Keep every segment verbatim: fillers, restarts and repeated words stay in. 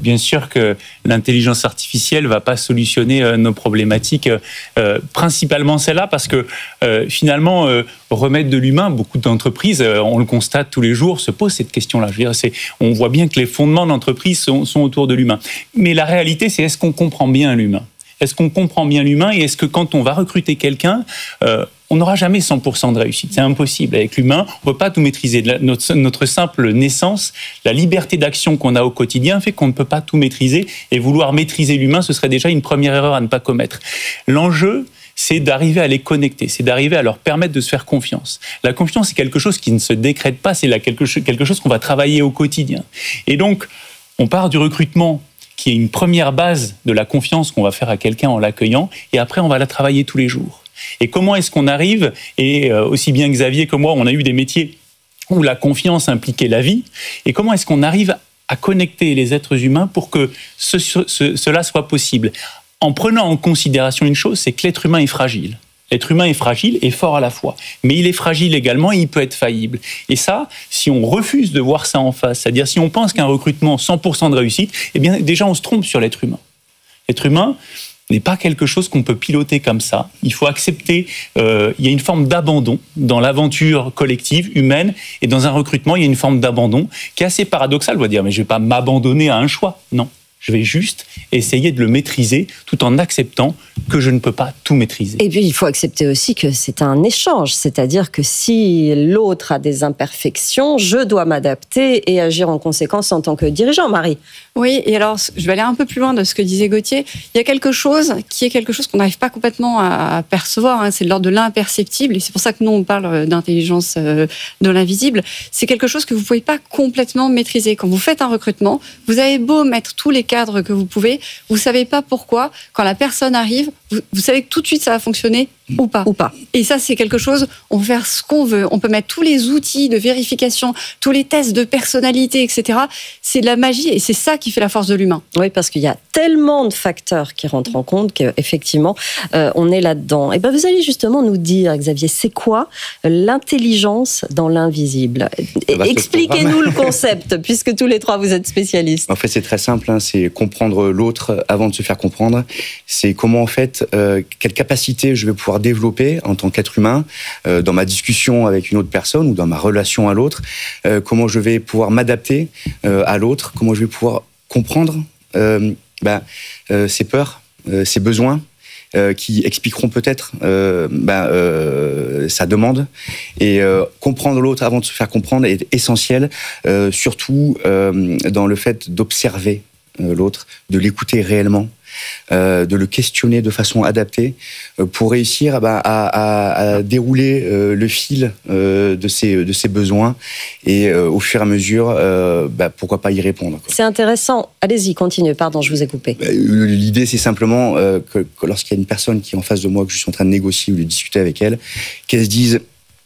bien sûr que l'intelligence artificielle va pas solutionner euh, nos problématiques, euh, principalement celle-là, parce que euh, finalement, euh, remettre de l'humain, beaucoup d'entreprises, euh, on le constate tous les jours, se posent cette question-là. Je veux dire, c'est, on voit bien que les fondements d'entreprise sont, sont autour de l'humain. Mais la réalité, c'est est-ce qu'on comprend bien l'humain ? Est-ce qu'on comprend bien l'humain et est-ce que quand on va recruter quelqu'un, euh, on n'aura jamais cent pour cent de réussite. C'est impossible. Avec l'humain, on ne peut pas tout maîtriser. Notre, notre simple naissance, la liberté d'action qu'on a au quotidien fait qu'on ne peut pas tout maîtriser. Et vouloir maîtriser l'humain, ce serait déjà une première erreur à ne pas commettre. L'enjeu, c'est d'arriver à les connecter, c'est d'arriver à leur permettre de se faire confiance. La confiance, c'est quelque chose qui ne se décrète pas, c'est quelque chose qu'on va travailler au quotidien. Et donc, on part du recrutement qui est une première base de la confiance qu'on va faire à quelqu'un en l'accueillant, et après, on va la travailler tous les jours. Et comment est-ce qu'on arrive, et aussi bien Xavier que moi, on a eu des métiers où la confiance impliquait la vie, et comment est-ce qu'on arrive à connecter les êtres humains pour que ce, ce, cela soit possible, en prenant en considération une chose, c'est que l'être humain est fragile. L'être humain est fragile et fort à la fois. Mais il est fragile également et il peut être faillible. Et ça, si on refuse de voir ça en face, c'est-à-dire si on pense qu'un recrutement cent pour cent de réussite, eh bien déjà on se trompe sur l'être humain. L'être humain n'est pas quelque chose qu'on peut piloter comme ça. Il faut accepter, euh, il y a une forme d'abandon dans l'aventure collective, humaine, et dans un recrutement, il y a une forme d'abandon qui est assez paradoxale. On va dire, mais je ne vais pas m'abandonner à un choix. Non. Je vais juste essayer de le maîtriser tout en acceptant que je ne peux pas tout maîtriser. Et puis, il faut accepter aussi que c'est un échange. C'est-à-dire que si l'autre a des imperfections, je dois m'adapter et agir en conséquence en tant que dirigeant. Marie ? Oui, et alors, je vais aller un peu plus loin de ce que disait Gauthier. Il y a quelque chose qui est quelque chose qu'on n'arrive pas complètement à percevoir. Hein. C'est de l'ordre de l'imperceptible. Et c'est pour ça que nous, on parle d'intelligence de l'invisible. C'est quelque chose que vous ne pouvez pas complètement maîtriser. Quand vous faites un recrutement, vous avez beau mettre tous les cadres que vous pouvez, vous ne savez pas pourquoi, quand la personne arrive, vous, vous savez que tout de suite ça va fonctionner ou pas. ou pas. Et ça, c'est quelque chose, on peut faire ce qu'on veut, on peut mettre tous les outils de vérification, tous les tests de personnalité, et cetera. C'est de la magie et c'est ça qui fait la force de l'humain. Oui, parce qu'il y a tellement de facteurs qui rentrent en compte qu'effectivement, euh, on est là-dedans. Et ben, vous allez justement nous dire, Xavier, c'est quoi l'intelligence dans l'invisible ? Expliquez-nous le concept, puisque tous les trois, vous êtes spécialistes. En fait, c'est très simple, hein, c'est comprendre l'autre avant de se faire comprendre. C'est comment, en fait, euh, quelle capacité je vais pouvoir développer en tant qu'être humain euh, dans ma discussion avec une autre personne ou dans ma relation à l'autre, euh, comment je vais pouvoir m'adapter euh, à l'autre, comment je vais pouvoir comprendre euh, ben, euh, ses peurs, euh, ses besoins, euh, qui expliqueront peut-être euh, ben, euh, sa demande. Et euh, comprendre l'autre avant de se faire comprendre est essentiel, euh, surtout euh, dans le fait d'observer euh, l'autre, de l'écouter réellement. Euh, de le questionner de façon adaptée euh, pour réussir bah, à, à, à dérouler euh, le fil euh, de, ses, de ses besoins et euh, au fur et à mesure, euh, bah, pourquoi pas y répondre, quoi. C'est intéressant. Allez-y, continuez. Pardon, je vous ai coupé. Bah, l'idée, c'est simplement euh, que, que lorsqu'il y a une personne qui est en face de moi, que je suis en train de négocier ou de discuter avec elle, qu'elle se dise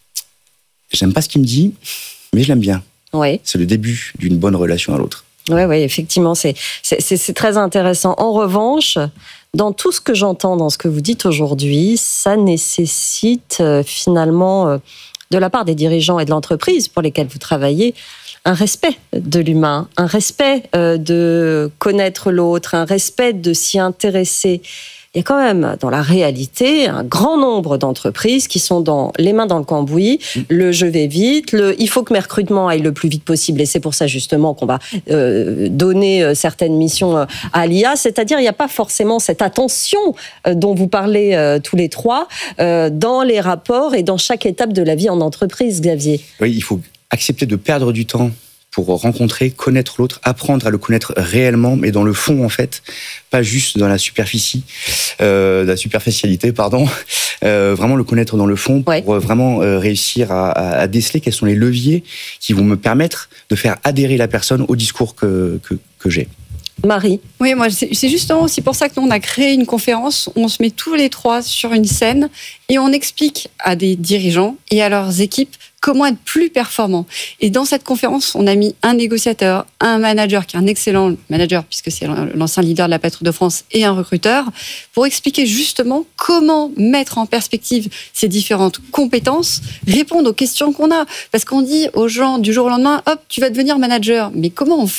« j'aime pas ce qu'il me dit, mais je l'aime bien ». Oui. C'est le début d'une bonne relation à l'autre. Oui, oui, effectivement, c'est, c'est, c'est très intéressant. En revanche, dans tout ce que j'entends dans ce que vous dites aujourd'hui, ça nécessite euh, finalement, euh, de la part des dirigeants et de l'entreprise pour lesquelles vous travaillez, un respect de l'humain, un respect euh, de connaître l'autre, un respect de s'y intéresser. Il y a quand même, dans la réalité, un grand nombre d'entreprises qui sont dans les mains dans le cambouis, le je vais vite, le il faut que mes recrutements aillent le plus vite possible, et c'est pour ça justement qu'on va euh, donner certaines missions à l'I A, c'est-à-dire il n'y a pas forcément cette attention euh, dont vous parlez euh, tous les trois euh, dans les rapports et dans chaque étape de la vie en entreprise, Xavier. Oui, il faut accepter de perdre du temps pour rencontrer, connaître l'autre, apprendre à le connaître réellement, mais dans le fond, en fait, pas juste dans la superficie, euh, la superficialité, pardon, euh, vraiment le connaître dans le fond pour ouais. vraiment euh, réussir à, à, à déceler quels sont les leviers qui vont me permettre de faire adhérer la personne au discours que, que, que j'ai. Marie. Oui, moi, c'est, c'est justement aussi pour ça que nous, on a créé une conférence où on se met tous les trois sur une scène et on explique à des dirigeants et à leurs équipes comment être plus performants. Et dans cette conférence, on a mis un négociateur, un manager qui est un excellent manager, puisque c'est l'ancien leader de la Patrouille de France, et un recruteur, pour expliquer justement comment mettre en perspective ces différentes compétences, répondre aux questions qu'on a. Parce qu'on dit aux gens du jour au lendemain, hop, tu vas devenir manager. Mais comment on fait ?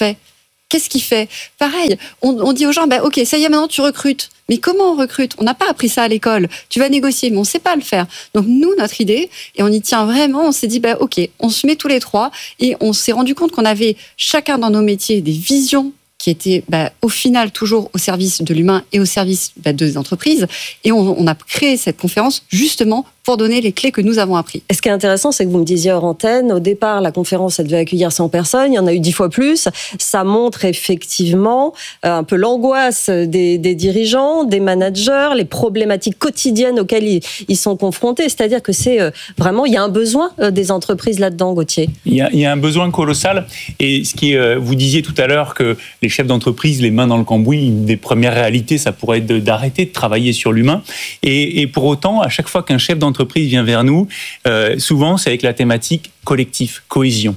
Qu'est-ce qu'il fait? Pareil, on, on dit aux gens, bah, ok, ça y est, maintenant tu recrutes. Mais comment on recrute? On n'a pas appris ça à l'école. Tu vas négocier, mais on ne sait pas le faire. Donc nous, notre idée, et on y tient vraiment, on s'est dit, bah, ok, on se met tous les trois, et on s'est rendu compte qu'on avait chacun dans nos métiers des visions qui étaient bah, au final toujours au service de l'humain et au service bah, des entreprises. Et on, on a créé cette conférence justement pour donner les clés que nous avons appris. Et ce qui est intéressant, c'est que vous me disiez hors antenne, au départ, la conférence, elle devait accueillir cent personnes, il y en a eu dix fois plus. Ça montre effectivement euh, un peu l'angoisse des, des dirigeants, des managers, les problématiques quotidiennes auxquelles ils, ils sont confrontés. C'est-à-dire que c'est euh, vraiment, il y a un besoin euh, des entreprises là-dedans, Gauthier. Il y a, il y a un besoin colossal. Et ce qui est, euh, vous disiez tout à l'heure que les chefs d'entreprise, les mains dans le cambouis, une des premières réalités, ça pourrait être de, d'arrêter de travailler sur l'humain. Et, et pour autant, à chaque fois qu'un chef d'entreprise vient vers nous, euh, souvent c'est avec la thématique collectif, cohésion.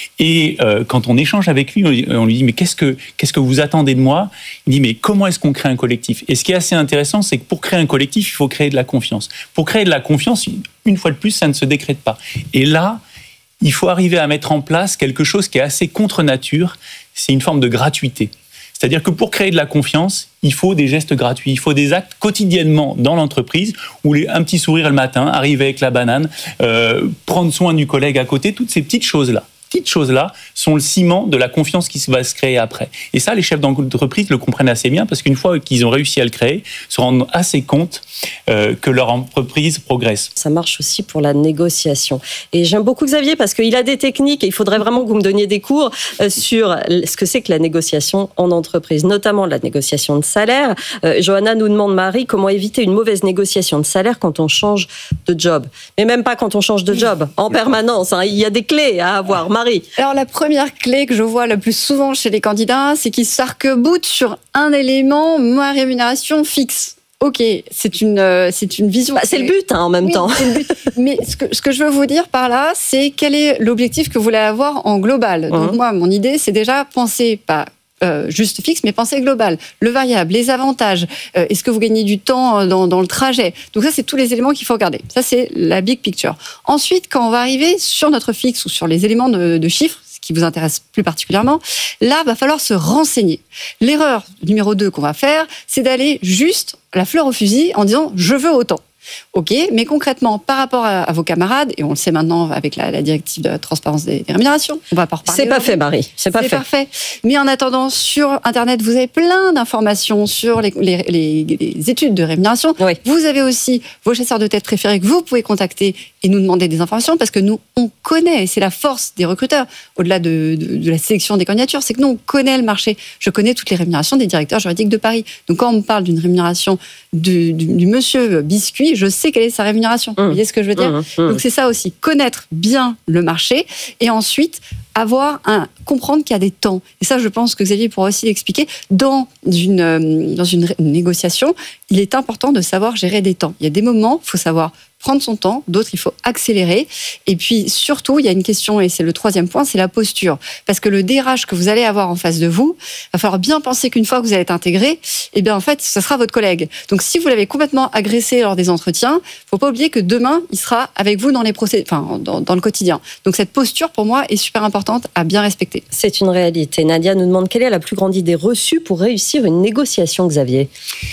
Et euh, quand on échange avec lui, on, on lui dit mais qu'est-ce que qu'est-ce que vous attendez de moi? Il dit mais comment est-ce qu'on crée un collectif? Et ce qui est assez intéressant, c'est que pour créer un collectif, il faut créer de la confiance. Pour créer de la confiance, une fois de plus, ça ne se décrète pas. Et là, il faut arriver à mettre en place quelque chose qui est assez contre nature. C'est une forme de gratuité. C'est-à-dire que pour créer de la confiance, il faut des gestes gratuits, il faut des actes quotidiennement dans l'entreprise, où les, un petit sourire le matin, arriver avec la banane, euh, prendre soin du collègue à côté, toutes ces petites choses-là. Petites choses-là sont le ciment de la confiance qui va se créer après. Et ça, les chefs d'entreprise le comprennent assez bien, parce qu'une fois qu'ils ont réussi à le créer, se rendent assez compte euh, que leur entreprise progresse. Ça marche aussi pour la négociation. Et j'aime beaucoup Xavier, parce qu'il a des techniques, et il faudrait vraiment que vous me donniez des cours euh, sur ce que c'est que la négociation en entreprise, notamment la négociation de salaire. Euh, Johanna nous demande, Marie, comment éviter une mauvaise négociation de salaire quand on change de job. Mais même pas quand on change de job, en permanence. Hein. Il y a des clés à avoir. Marie. Alors la première clé que je vois le plus souvent chez les candidats, c'est qu'ils s'arc-boutent sur un élément, ma rémunération fixe. Ok, c'est une, euh, c'est une vision. Bah, c'est le but hein, en même oui, temps. C'est le but. Mais ce que, ce que je veux vous dire par là, c'est quel est l'objectif que vous voulez avoir en global. Donc mmh. moi, mon idée, c'est déjà penser pas Euh, juste fixe, mais pensez global. Le variable, les avantages, euh, est-ce que vous gagnez du temps dans, dans le trajet? Donc ça, c'est tous les éléments qu'il faut regarder. Ça, c'est la big picture. Ensuite, quand on va arriver sur notre fixe ou sur les éléments de, de chiffres, ce qui vous intéresse plus particulièrement, là, va falloir se renseigner. L'erreur numéro deux qu'on va faire, c'est d'aller juste la fleur au fusil en disant « je veux autant ». Ok, mais concrètement, par rapport à, à vos camarades, et on le sait maintenant avec la, la directive de transparence des, des rémunérations, on va pas reparler. C'est pas fait, Marie. C'est pas c'est fait. parfait. Mais en attendant, sur Internet, vous avez plein d'informations sur les, les, les, les études de rémunération. Oui. Vous avez aussi vos chasseurs de tête préférés que vous pouvez contacter et nous demander des informations parce que nous, on connaît, et c'est la force des recruteurs, au-delà de, de, de la sélection des candidatures, c'est que nous, on connaît le marché. Je connais toutes les rémunérations des directeurs juridiques de Paris. Donc, quand on me parle d'une rémunération du, du, du monsieur Biscuit, je sais quelle est sa rémunération. Mmh. Vous voyez ce que je veux dire? mmh. Donc, c'est ça aussi, connaître bien le marché et ensuite avoir un, comprendre qu'il y a des temps. Et ça, je pense que Xavier pourra aussi l'expliquer. Dans une, dans une négociation, il est important de savoir gérer des temps. Il y a des moments, il faut savoir prendre son temps, d'autres, il faut accélérer. Et puis, surtout, il y a une question, et c'est le troisième point, c'est la posture. Parce que le D R H que vous allez avoir en face de vous, il va falloir bien penser qu'une fois que vous allez être intégré, eh bien, en fait, ce sera votre collègue. Donc, si vous l'avez complètement agressé lors des entretiens, il ne faut pas oublier que demain, il sera avec vous dans les procès, enfin, dans, dans le quotidien. Donc, cette posture, pour moi, est super importante à bien respecter. C'est une réalité. Nadia nous demande quelle est la plus grande idée reçue pour réussir une négociation, Xavier?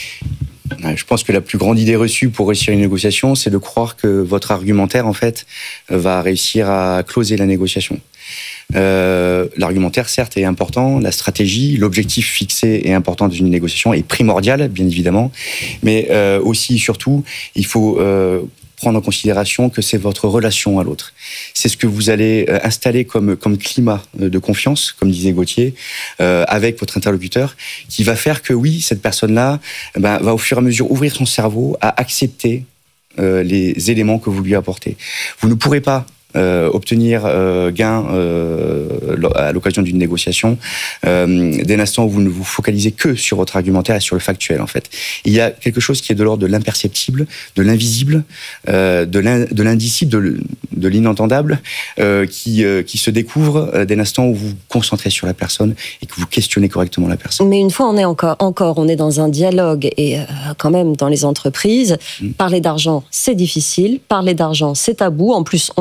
Je pense que la plus grande idée reçue pour réussir une négociation, c'est de croire que votre argumentaire, en fait, va réussir à closer la négociation. Euh, l'argumentaire, certes, est important, la stratégie, l'objectif fixé est important dans une négociation, est primordial, bien évidemment, mais euh, aussi, surtout, il faut euh, prendre en considération que c'est votre relation à l'autre. C'est ce que vous allez installer comme, comme climat de confiance, comme disait Gauthier, euh, avec votre interlocuteur, qui va faire que oui, cette personne-là ben, va au fur et à mesure ouvrir son cerveau à accepter euh, les éléments que vous lui apportez. Vous ne pourrez pas Euh, obtenir euh, gain euh, à l'occasion d'une négociation euh, dès l'instant où vous ne vous focalisez que sur votre argumentaire et sur le factuel, en fait. Il y a quelque chose qui est de l'ordre de l'imperceptible, de l'invisible, euh, de l'indicible, de, de l'inentendable, euh, qui, euh, qui se découvre dès l'instant où vous vous concentrez sur la personne et que vous questionnez correctement la personne. Mais une fois, on est encore, encore on est dans un dialogue et euh, quand même dans les entreprises, mmh. parler d'argent, c'est difficile. Parler d'argent, c'est tabou. En plus, on est en France.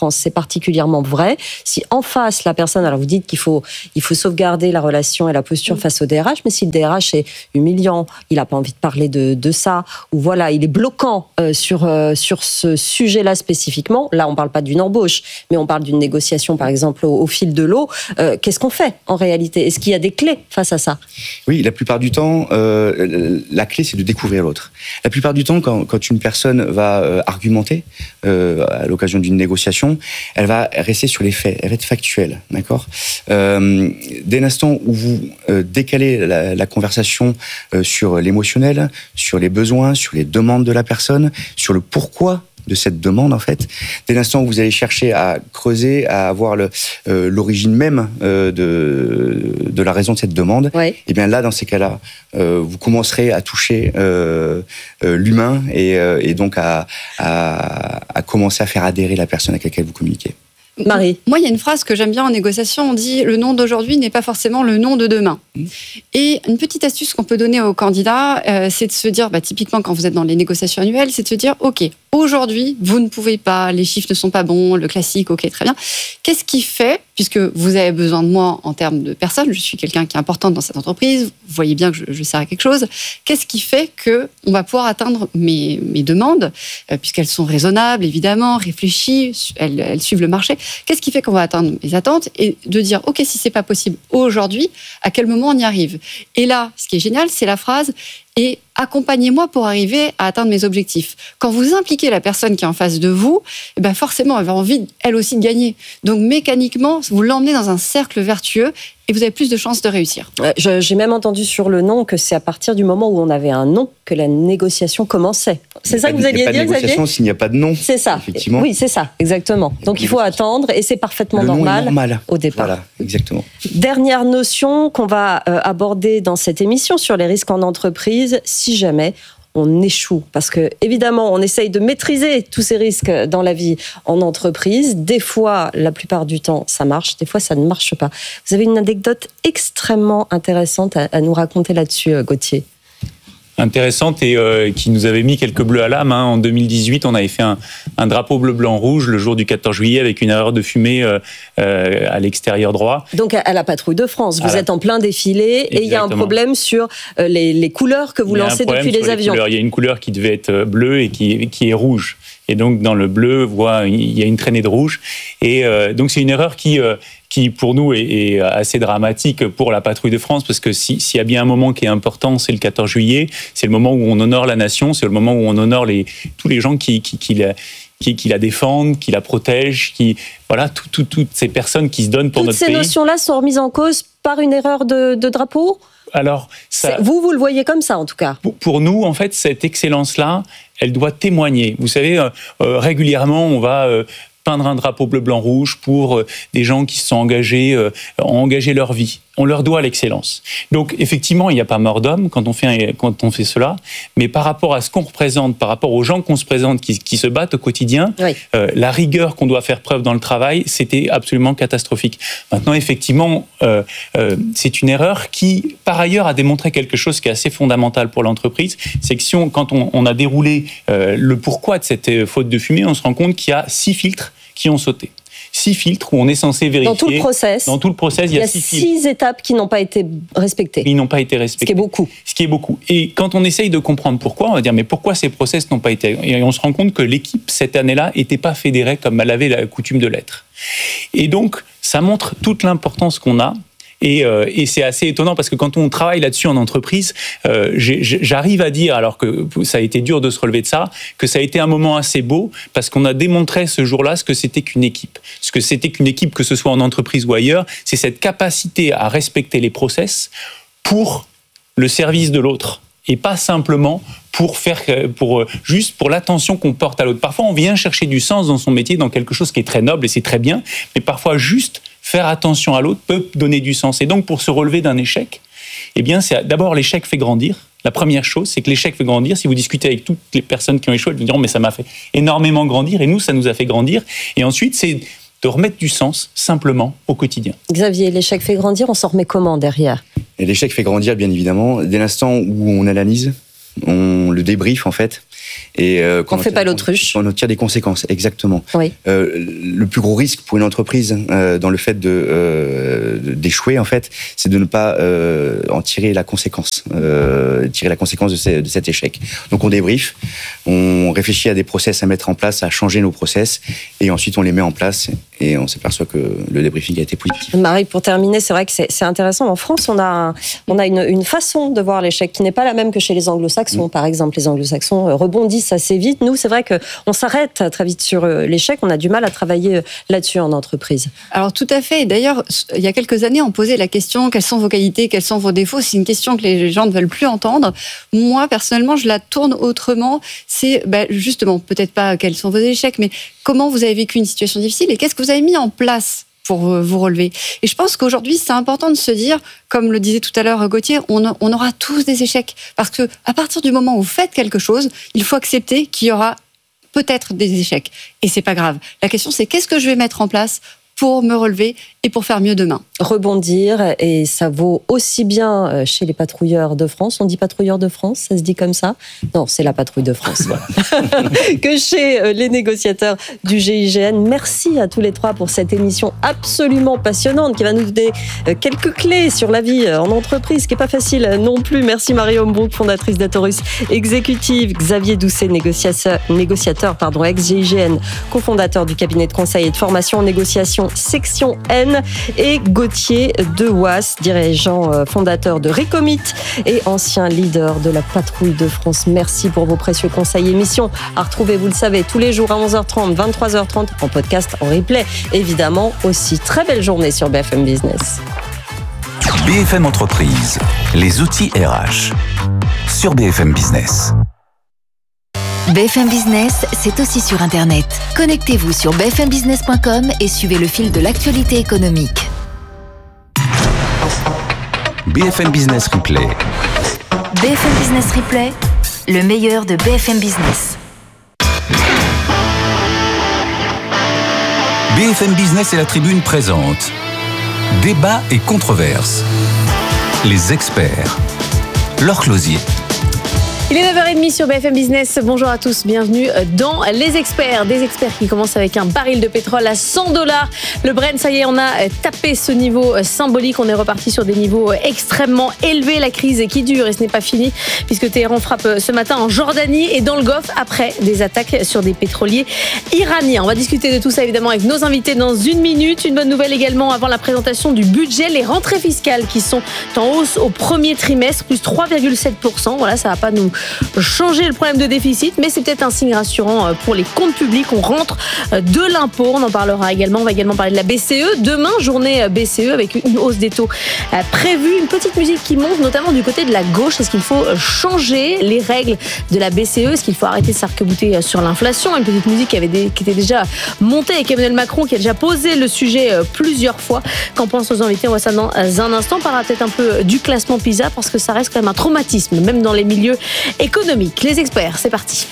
France, c'est particulièrement vrai. Si en face, la personne, alors vous dites qu'il faut, il faut sauvegarder la relation et la posture face au D R H, mais si le D R H est humiliant, il n'a pas envie de parler de, de ça, ou voilà, il est bloquant euh, sur, euh, sur ce sujet-là spécifiquement, là on ne parle pas d'une embauche, mais on parle d'une négociation par exemple au, au fil de l'eau, euh, qu'est-ce qu'on fait en réalité? Est-ce qu'il y a des clés face à ça? Oui, la plupart du temps, euh, la clé c'est de découvrir l'autre. La plupart du temps, quand, quand une personne va euh, argumenter euh, à l'occasion d'une négociation, elle va rester sur les faits, elle va être factuelle, d'accord. Euh, dès l'instant où vous euh, décalez la, la conversation euh, sur l'émotionnel, sur les besoins, sur les demandes de la personne, sur le pourquoi de cette demande en fait. Dès l'instant où vous allez chercher à creuser, à avoir le, euh, l'origine même euh, de, de la raison de cette demande, ouais. Et bien là, dans ces cas-là, euh, vous commencerez à toucher euh, euh, l'humain et, euh, et donc à, à, à commencer à faire adhérer la personne avec laquelle vous communiquez. Marie. Moi, il y a une phrase que j'aime bien en négociation, on dit « le nom d'aujourd'hui n'est pas forcément le nom de demain mmh. ». Et une petite astuce qu'on peut donner aux candidats, euh, c'est de se dire, bah, typiquement quand vous êtes dans les négociations annuelles, c'est de se dire « ok, aujourd'hui, vous ne pouvez pas, les chiffres ne sont pas bons, le classique, ok, très bien. Qu'est-ce qui fait, puisque vous avez besoin de moi en termes de personnes, je suis quelqu'un qui est important dans cette entreprise, vous voyez bien que je, je sers à quelque chose, qu'est-ce qui fait qu'on va pouvoir atteindre mes, mes demandes, euh, puisqu'elles sont raisonnables, évidemment, réfléchies, elles, elles suivent le marché. Qu'est-ce qui fait qu'on va atteindre mes attentes et de dire, ok, si c'est pas possible aujourd'hui, à quel moment on y arrive? Et là, ce qui est génial, c'est la phrase et accompagnez-moi pour arriver à atteindre mes objectifs. Quand vous impliquez la personne qui est en face de vous, eh ben forcément, elle va envie, elle aussi, de gagner. Donc, mécaniquement, vous l'emmenez dans un cercle vertueux et vous avez plus de chances de réussir. Je, j'ai même entendu sur le nom que c'est à partir du moment où on avait un nom que la négociation commençait. C'est ça que vous alliez dire, Xavier ? Il n'y a pas de négociation s'il n'y a pas de nom. C'est ça. Effectivement. Oui, c'est ça, exactement. Donc, il faut attendre et c'est parfaitement le normal, nom est normal au départ. Voilà, exactement. Dernière notion qu'on va euh, aborder dans cette émission sur les risques en entreprise, si jamais on échoue. Parce que, évidemment, on essaye de maîtriser tous ces risques dans la vie en entreprise. Des fois, la plupart du temps, ça marche. Des fois, ça ne marche pas. Vous avez une anecdote extrêmement intéressante à, à nous raconter là-dessus, Gauthier. Intéressante et euh, qui nous avait mis quelques bleus à l'âme. Hein. En deux mille dix-huit, on avait fait un, un drapeau bleu-blanc-rouge le jour du quatorze juillet avec une erreur de fumée euh, euh, à l'extérieur droit. Donc à la patrouille de France, vous à êtes la... en plein défilé. Exactement. Et il y a un problème sur euh, les, les couleurs que vous lancez depuis les avions. Les il y a une couleur qui devait être bleue et qui, qui est rouge. Et donc dans le bleu, voit, il y a une traînée de rouge. Et euh, donc c'est une erreur qui... Euh, qui pour nous est, est assez dramatique pour la patrouille de France, parce que si, s'il y a bien un moment qui est important, c'est le quatorze juillet, c'est le moment où on honore la nation, c'est le moment où on honore les, tous les gens qui, qui, qui, la, qui, qui la défendent, qui la protègent, qui, voilà, tout, tout, toutes ces personnes qui se donnent pour toutes notre pays. Toutes ces notions-là sont remises en cause par une erreur de, de drapeau ? Alors, ça, vous, vous le voyez comme ça, en tout cas. Pour, pour nous, en fait, cette excellence-là, elle doit témoigner. Vous savez, euh, euh, régulièrement, on va... Euh, peindre un drapeau bleu-blanc-rouge pour euh, des gens qui se sont engagés, euh, ont engagé leur vie. On leur doit l'excellence. Donc, effectivement, il n'y a pas mort d'homme quand on fait, quand on fait cela, mais par rapport à ce qu'on représente, par rapport aux gens qu'on se présente, qui, qui se battent au quotidien, oui. euh, la rigueur qu'on doit faire preuve dans le travail, c'était absolument catastrophique. Maintenant, effectivement, euh, euh, c'est une erreur qui, par ailleurs, a démontré quelque chose qui est assez fondamental pour l'entreprise, c'est que si on, quand on, on a déroulé euh, le pourquoi de cette faute de fumée, on se rend compte qu'il y a six filtres qui ont sauté. Six filtres où on est censé vérifier. Dans tout le process. Dans tout le process, il y a, il y a six, six étapes qui n'ont pas été respectées. Ils n'ont pas été respectées. Ce qui est beaucoup. Ce qui est beaucoup. Et quand on essaye de comprendre pourquoi, on va dire mais pourquoi ces process n'ont pas été. Et on se rend compte que l'équipe cette année-là n'était pas fédérée comme elle avait la coutume de l'être. Et donc ça montre toute l'importance qu'on a. Et, euh, et c'est assez étonnant parce que quand on travaille là-dessus en entreprise, euh, j'ai, j'arrive à dire, alors que ça a été dur de se relever de ça, que ça a été un moment assez beau parce qu'on a démontré ce jour-là ce que c'était qu'une équipe. Ce que c'était qu'une équipe, que ce soit en entreprise ou ailleurs, c'est cette capacité à respecter les process pour le service de l'autre. Et pas simplement pour faire, pour, juste pour l'attention qu'on porte à l'autre. Parfois, on vient chercher du sens dans son métier, dans quelque chose qui est très noble et c'est très bien, mais parfois, juste faire attention à l'autre peut donner du sens. Et donc, pour se relever d'un échec, eh bien, c'est, d'abord, l'échec fait grandir. La première chose, c'est que l'échec fait grandir. Si vous discutez avec toutes les personnes qui ont échoué, elles vous diront, mais ça m'a fait énormément grandir, et nous, ça nous a fait grandir. Et ensuite, c'est de remettre du sens, simplement, au quotidien. Xavier, l'échec fait grandir, on s'en remet comment derrière ? Et l'échec fait grandir, bien évidemment, dès l'instant où on analyse, on le débrief en fait. Et euh, on ne fait pas l'autruche. On en tire des conséquences, exactement. Oui. Euh, le plus gros risque pour une entreprise euh, dans le fait de, euh, d'échouer, en fait, c'est de ne pas euh, en tirer la conséquence, euh, tirer la conséquence de, ces, de cet échec. Donc on débrief, on réfléchit à des process à mettre en place, à changer nos process, et ensuite on les met en place et on s'aperçoit que le débriefing a été positif. Marie, pour terminer, c'est vrai que c'est, c'est intéressant. En France, on a, un, on a une, une façon de voir l'échec qui n'est pas la même que chez les anglo-saxons. Mmh. Par exemple, les anglo-saxons rebondissent assez vite. Nous, c'est vrai qu'on s'arrête très vite sur l'échec. On a du mal à travailler là-dessus en entreprise. Alors, tout à fait. D'ailleurs, il y a quelques années, on posait la question, quelles sont vos qualités, quels sont vos défauts? C'est une question que les gens ne veulent plus entendre. Moi, personnellement, je la tourne autrement. C'est bah, justement, peut-être pas quels sont vos échecs, mais comment vous avez vécu une situation difficile et qu'est-ce que vous avez mis en place pour vous relever. Et je pense qu'aujourd'hui, c'est important de se dire, comme le disait tout à l'heure Gauthier, on, on aura tous des échecs. Parce que à partir du moment où vous faites quelque chose, il faut accepter qu'il y aura peut-être des échecs. Et c'est pas grave. La question, c'est qu'est-ce que je vais mettre en place pour me relever et pour faire mieux demain. Rebondir, et ça vaut aussi bien chez les patrouilleurs de France. On dit patrouilleurs de France, ça se dit comme ça? Non, c'est la patrouille de France. Que chez les négociateurs du G I G N. Merci à tous les trois pour cette émission absolument passionnante qui va nous donner quelques clés sur la vie en entreprise, qui n'est pas facile non plus. Merci Marie Hombrook, fondatrice d'Atorus Exécutive, Xavier Doucet, négociateur, négociateur pardon, ex-G I G N, cofondateur du cabinet de conseil et de formation en négociation Section N, et Gauthier Dewaas, dirigeant fondateur de Recomit et ancien leader de la Patrouille de France. Merci pour vos précieux conseils. Émission à retrouver, vous le savez, tous les jours à onze heures trente, vingt-trois heures trente, en podcast, en replay. Évidemment, aussi, très belle journée sur B F M Business. B F M Entreprise, les outils R H, sur B F M Business. B F M Business, c'est aussi sur Internet. Connectez-vous sur b f m business point com et suivez le fil de l'actualité économique. B F M Business Replay. B F M Business Replay, le meilleur de B F M Business. B F M Business et la Tribune présentent Débat et controverses. Les experts. Laure Closier. Il est neuf heures trente sur B F M Business. Bonjour à tous, bienvenue dans Les Experts. Des experts qui commencent avec un baril de pétrole à cent dollars. Le Brent, ça y est, on a tapé ce niveau symbolique. On est reparti sur des niveaux extrêmement élevés. La crise qui dure et ce n'est pas fini puisque Téhéran frappe ce matin en Jordanie et dans le Golfe après des attaques sur des pétroliers iraniens. On va discuter de tout ça évidemment avec nos invités dans une minute. Une bonne nouvelle également avant la présentation du budget. Les rentrées fiscales qui sont en hausse au premier trimestre, plus trois virgule sept pour cent. Voilà, ça va pas nous changer le problème de déficit, mais c'est peut-être un signe rassurant pour les comptes publics. On rentre de l'impôt, on en parlera également. On va également parler de la B C E. Demain, journée B C E avec une hausse des taux prévue. Une petite musique qui monte, notamment du côté de la gauche. Est-ce qu'il faut changer les règles de la B C E? Est-ce qu'il faut arrêter de s'arc-bouter sur l'inflation? Une petite musique qui, avait des, qui était déjà montée avec Emmanuel Macron, qui a déjà posé le sujet plusieurs fois. Qu'en pensent nos invités? On voit ça dans un instant. On parlera peut-être un peu du classement PISA, parce que ça reste quand même un traumatisme, même dans les milieux économiques. Les experts, c'est parti.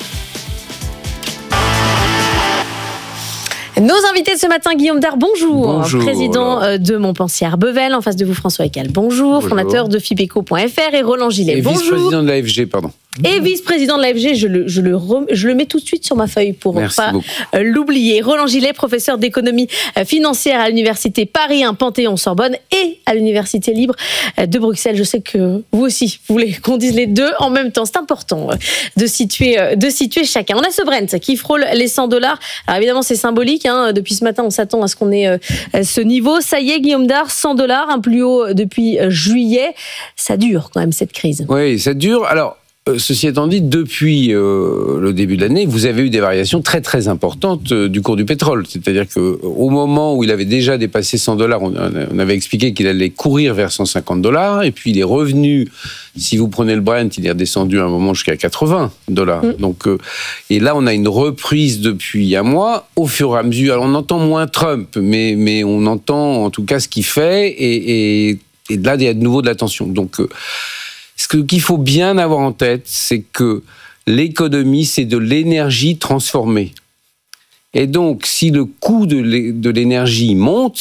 Nos invités de ce matin, Guillaume Dard, bonjour. Bonjour. Président alors. de Montpensier Arbevel. En face de vous, François Ecal, bonjour. bonjour. Fondateur de Fipeco point F R et Roland Gillet, et bonjour. Vice-président de l'A F G, pardon. Et vice-président de l'A F G, je le, je, le rem, je le mets tout de suite sur ma feuille pour ne pas beaucoup. l'oublier. Roland Gillet, professeur d'économie financière à l'Université Paris un Panthéon-Sorbonne et à l'Université libre de Bruxelles. Je sais que vous aussi, vous voulez qu'on dise les deux en même temps. C'est important de situer, de situer chacun. On a ce Brent qui frôle les cent dollars. Alors évidemment, c'est symbolique. Hein. Depuis ce matin, on s'attend à ce qu'on ait ce niveau. Ça y est, Guillaume Dard, cent dollars, un plus haut depuis juillet. Ça dure quand même, cette crise. Oui, ça dure. Alors, ceci étant dit, depuis euh, le début de l'année, vous avez eu des variations très très importantes euh, du cours du pétrole. C'est-à-dire qu'au moment où il avait déjà dépassé cent dollars, on, on avait expliqué qu'il allait courir vers cent cinquante dollars, et puis il est revenu, si vous prenez le Brent, il est redescendu à un moment jusqu'à quatre-vingts dollars. Mmh. Donc, euh, et là, on a une reprise depuis un mois, au fur et à mesure. Alors, on entend moins Trump, mais, mais on entend en tout cas ce qu'il fait, et, et, et là, il y a de nouveau de la tension. Donc, euh, ce qu'il faut bien avoir en tête, c'est que l'économie, c'est de l'énergie transformée. Et donc, si le coût de l'énergie monte,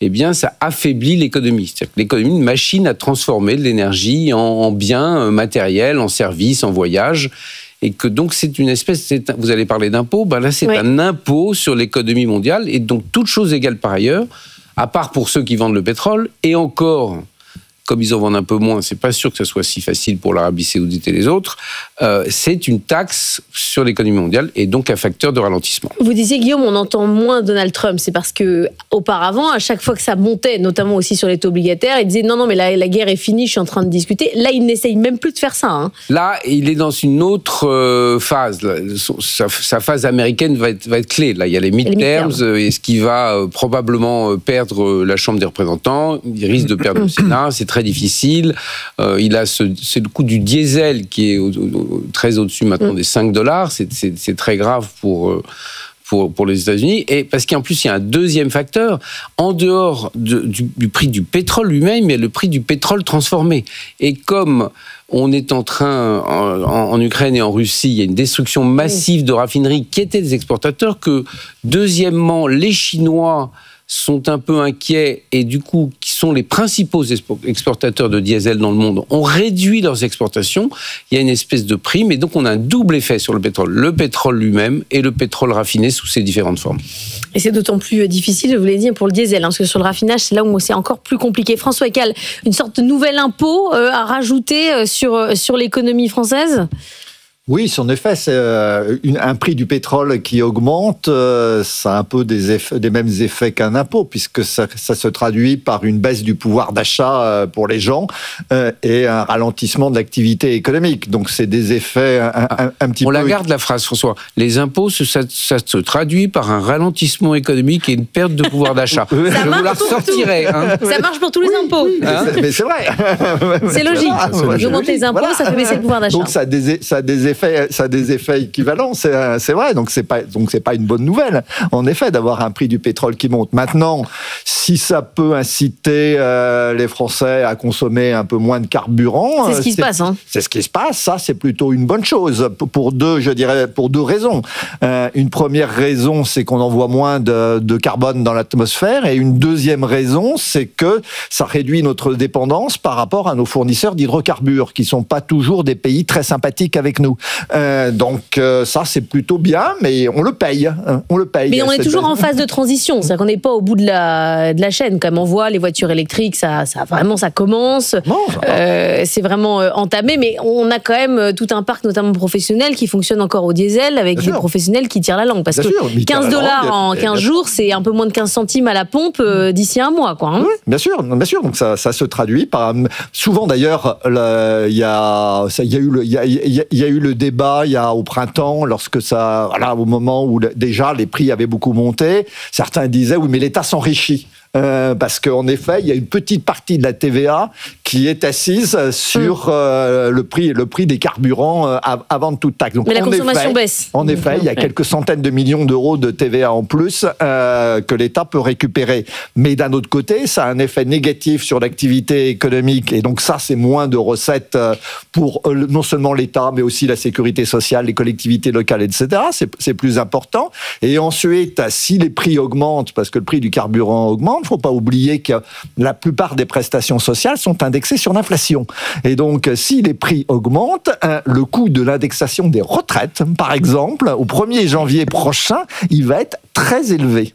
eh bien, ça affaiblit l'économie. C'est-à-dire que l'économie est une machine à transformer de l'énergie en, en biens matériels, en services, en voyages. Et que donc c'est une espèce, c'est un, vous allez parler d'impôt, ben là c'est oui. un impôt sur l'économie mondiale, et donc toutes choses égales par ailleurs, à part pour ceux qui vendent le pétrole, et encore, comme ils en vendent un peu moins, c'est pas sûr que ce soit si facile pour l'Arabie Saoudite et les autres, euh, c'est une taxe sur l'économie mondiale et donc un facteur de ralentissement. Vous disiez, Guillaume, on entend moins Donald Trump, c'est parce que auparavant, à chaque fois que ça montait, notamment aussi sur les taux obligataires, il disait non, non, mais la, la guerre est finie, je suis en train de discuter. Là, il n'essaye même plus de faire ça. Hein. Là, il est dans une autre euh, phase. Là, sa, sa phase américaine va être, va être clé. Là, il y a les midterms, euh, est-ce qu'il va euh, probablement perdre euh, la Chambre des représentants, il risque de perdre le Sénat, c'est très difficile. Euh, il a ce, c'est le coût du diesel qui est au, au, très au-dessus maintenant des cinq dollars. C'est, c'est, c'est très grave pour, pour, pour les États-Unis. Et parce qu'en plus, il y a un deuxième facteur. En dehors de, du, du prix du pétrole lui-même, il y a le prix du pétrole transformé. Et comme on est en train, en, en Ukraine et en Russie, il y a une destruction massive de raffineries qui étaient des exportateurs, que deuxièmement, les Chinois sont un peu inquiets et du coup, qui sont les principaux exportateurs de diesel dans le monde, ont réduit leurs exportations. Il y a une espèce de prime et donc on a un double effet sur le pétrole. Le pétrole lui-même et le pétrole raffiné sous ses différentes formes. Et c'est d'autant plus difficile, je vous l'ai dit, pour le diesel, hein, parce que sur le raffinage, c'est là où c'est encore plus compliqué. François Ecal, une sorte de nouvel impôt euh, à rajouter euh, sur, sur l'économie française ? Oui, en effet, c'est euh, une, un prix du pétrole qui augmente, euh, ça a un peu des, effets, des mêmes effets qu'un impôt, puisque ça, ça se traduit par une baisse du pouvoir d'achat euh, pour les gens euh, et un ralentissement de l'activité économique. Donc, c'est des effets un, un, un petit On peu... On la garde, la phrase, François. Les impôts, ça, ça se traduit par un ralentissement économique et une perte de pouvoir d'achat. Je vous la ressortirai. Hein. Ça marche pour tous les oui, impôts. Oui, hein mais, c'est, mais c'est vrai. C'est logique. Vous augmentez les impôts, voilà. Ça fait baisser le pouvoir d'achat. Donc, ça a des, ça a des effets, ça a des effets équivalents, c'est, c'est vrai. Donc c'est pas, donc c'est pas une bonne nouvelle, en effet, d'avoir un prix du pétrole qui monte. Maintenant, si ça peut inciter euh, les Français à consommer un peu moins de carburant, c'est ce qui c'est, se passe. Hein. C'est ce qui se passe. Ça, c'est plutôt une bonne chose pour deux, je dirais, pour deux raisons. Euh, une première raison, c'est qu'on envoie moins de, de carbone dans l'atmosphère, et une deuxième raison, c'est que ça réduit notre dépendance par rapport à nos fournisseurs d'hydrocarbures, qui sont pas toujours des pays très sympathiques avec nous. Euh, donc euh, ça, c'est plutôt bien, mais on le paye. Hein, on le paye. Mais on est toujours en phase de transition, c'est-à-dire qu'on n'est pas au bout de la, de la chaîne. Comme on voit, les voitures électriques, ça, ça vraiment, ça commence. Bon, ça euh, c'est vraiment euh, entamé, mais on a quand même tout un parc, notamment professionnel, qui fonctionne encore au diesel, avec bien des sûr. professionnels qui tirent la langue. Parce bien que sûr, quinze dollars en quinze jours, c'est un peu moins de quinze centimes à la pompe euh, d'ici un mois, quoi. Hein. Oui, bien sûr, bien sûr. Donc ça, ça se traduit par souvent d'ailleurs, il y a, il y a eu le, il y a, il y a eu le débat. Il y a au printemps, lorsque ça, voilà, au moment où déjà les prix avaient beaucoup monté, certains disaient oui, mais l'État s'enrichit. Euh, parce qu'en effet, il y a une petite partie de la T V A qui est assise sur euh, le prix, le prix des carburants euh, avant de toute taxe. Donc, mais la consommation effet, baisse. En effet, il y a quelques centaines de millions d'euros de T V A en plus euh, que l'État peut récupérer. Mais d'un autre côté, ça a un effet négatif sur l'activité économique. Et donc ça, c'est moins de recettes pour euh, non seulement l'État, mais aussi la sécurité sociale, les collectivités locales, et cetera. C'est, c'est plus important. Et ensuite, si les prix augmentent, parce que le prix du carburant augmente, il ne faut pas oublier que la plupart des prestations sociales sont indexées sur l'inflation. Et donc, si les prix augmentent, hein, le coût de l'indexation des retraites, par exemple, au premier janvier prochain, il va être très élevé.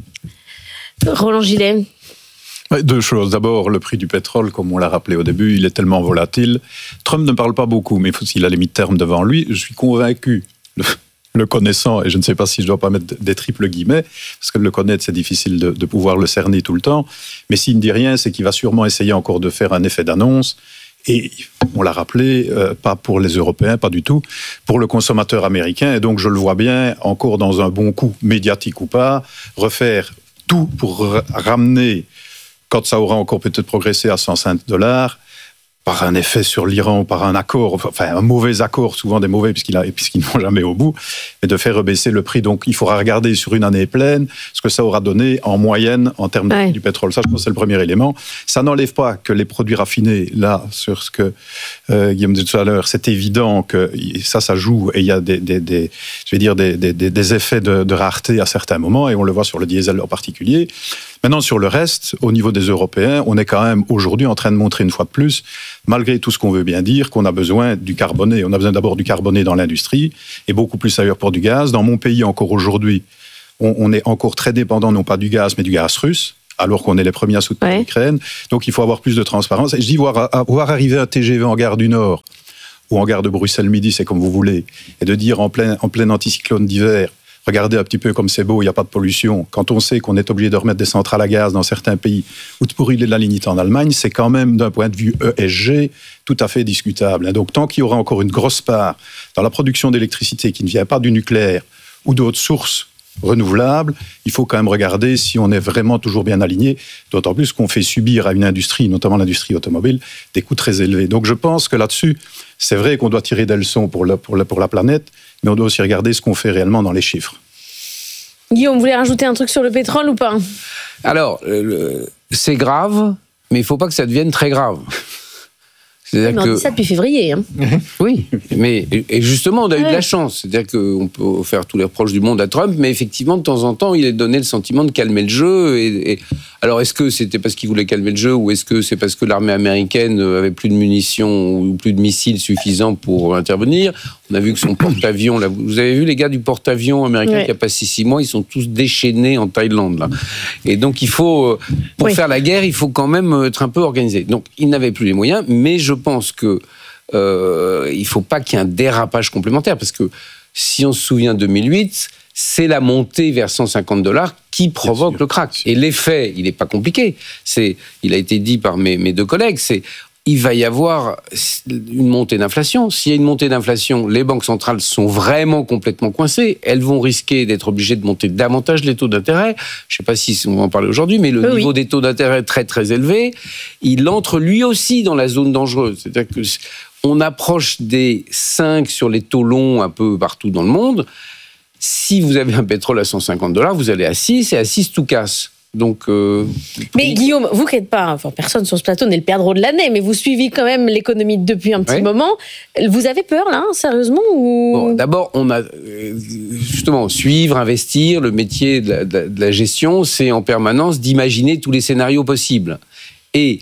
Roland Gillet. Deux choses. D'abord, le prix du pétrole, comme on l'a rappelé au début, il est tellement volatile. Trump ne parle pas beaucoup, mais s'il a les mi-termes devant lui, je suis convaincu, le, le connaissant, et je ne sais pas si je dois pas mettre des triples guillemets, parce que le connaître, c'est difficile de, de pouvoir le cerner tout le temps, mais s'il ne dit rien, c'est qu'il va sûrement essayer encore de faire un effet d'annonce. Et on l'a rappelé, euh, pas pour les Européens, pas du tout, pour le consommateur américain. Et donc, je le vois bien, encore dans un bon coup, médiatique ou pas, refaire tout pour r- ramener, quand ça aura encore peut-être progressé à cent cinq dollars, par un effet sur l'Iran, par un accord, enfin un mauvais accord, souvent des mauvais puisqu'il a, puisqu'ils ne vont jamais au bout, mais de faire rebaisser le prix. Donc il faudra regarder sur une année pleine ce que ça aura donné en moyenne en termes ouais. du pétrole. Ça, je pense que c'est le premier élément. Ça n'enlève pas que les produits raffinés, là, sur ce que euh, Guillaume disait tout à l'heure, c'est évident que ça, ça joue et il y a des, des, des je vais dire, des, des, des effets de, de rareté à certains moments et on le voit sur le diesel en particulier. Maintenant, sur le reste, au niveau des Européens, on est quand même aujourd'hui en train de montrer une fois de plus, malgré tout ce qu'on veut bien dire, qu'on a besoin du carboné. On a besoin d'abord du carboné dans l'industrie et beaucoup plus ailleurs pour du gaz. Dans mon pays, encore aujourd'hui, on, on est encore très dépendant, non pas du gaz, mais du gaz russe, alors qu'on est les premiers à soutenir ouais. l'Ukraine. Donc, il faut avoir plus de transparence. Et je dis, voir, voir arriver un T G V en gare du Nord ou en gare de Bruxelles-Midi, c'est comme vous voulez, et de dire en plein, en plein anticyclone d'hiver, regardez un petit peu comme c'est beau, il n'y a pas de pollution. Quand on sait qu'on est obligé de remettre des centrales à gaz dans certains pays ou de brûler de la lignite en Allemagne, c'est quand même, d'un point de vue E S G, tout à fait discutable. Donc, tant qu'il y aura encore une grosse part dans la production d'électricité qui ne vient pas du nucléaire ou d'autres sources renouvelables, il faut quand même regarder si on est vraiment toujours bien aligné, d'autant plus qu'on fait subir à une industrie, notamment l'industrie automobile, des coûts très élevés. Donc, je pense que là-dessus, c'est vrai qu'on doit tirer des leçons pour la, pour la, pour la planète, mais on doit aussi regarder ce qu'on fait réellement dans les chiffres. Guillaume, vous voulez rajouter un truc sur le pétrole ou pas ? Alors, le, c'est grave, mais il ne faut pas que ça devienne très grave. C'est-à-dire mais on que... dit ça depuis février. Hein. Oui, mais et justement, on a ouais. eu de la chance. C'est-à-dire qu'on peut faire tous les reproches du monde à Trump, mais effectivement, de temps en temps, il a donné le sentiment de calmer le jeu. Et, et... Alors, est-ce que c'était parce qu'il voulait calmer le jeu ou est-ce que c'est parce que l'armée américaine avait plus de munitions ou plus de missiles suffisants pour intervenir ? On a vu que son porte-avions... Là, vous avez vu les gars du porte-avions américain ouais. qui a passé six mois, ils sont tous déchaînés en Thaïlande. Là. Et donc, il faut... Pour oui. faire la guerre, il faut quand même être un peu organisé. Donc, il n'avait plus les moyens, mais je pense que euh, il ne faut pas qu'il y ait un dérapage complémentaire, parce que si on se souvient de deux mille huit, c'est la montée vers cent cinquante dollars qui provoque sûr, le crack. Et l'effet, il n'est pas compliqué. C'est, il a été dit par mes, mes deux collègues, c'est il va y avoir une montée d'inflation. S'il y a une montée d'inflation, les banques centrales sont vraiment complètement coincées. Elles vont risquer d'être obligées de monter davantage les taux d'intérêt. Je ne sais pas si on va en parler aujourd'hui, mais le oui, niveau oui. des taux d'intérêt est très très élevé. Il entre lui aussi dans la zone dangereuse. C'est-à-dire que on approche des cinq sur les taux longs un peu partout dans le monde. Si vous avez un pétrole à cent cinquante dollars, vous allez à six, et à six, tout casse. Donc, euh, mais Guillaume, vous ne n'êtes pas, enfin personne sur ce plateau n'est le perdreau de l'année, mais vous suivez quand même l'économie depuis un petit ouais. moment. Vous avez peur là, sérieusement ou... Bon, d'abord, on a justement suivre, investir. Le métier de la, de la gestion, c'est en permanence d'imaginer tous les scénarios possibles. Et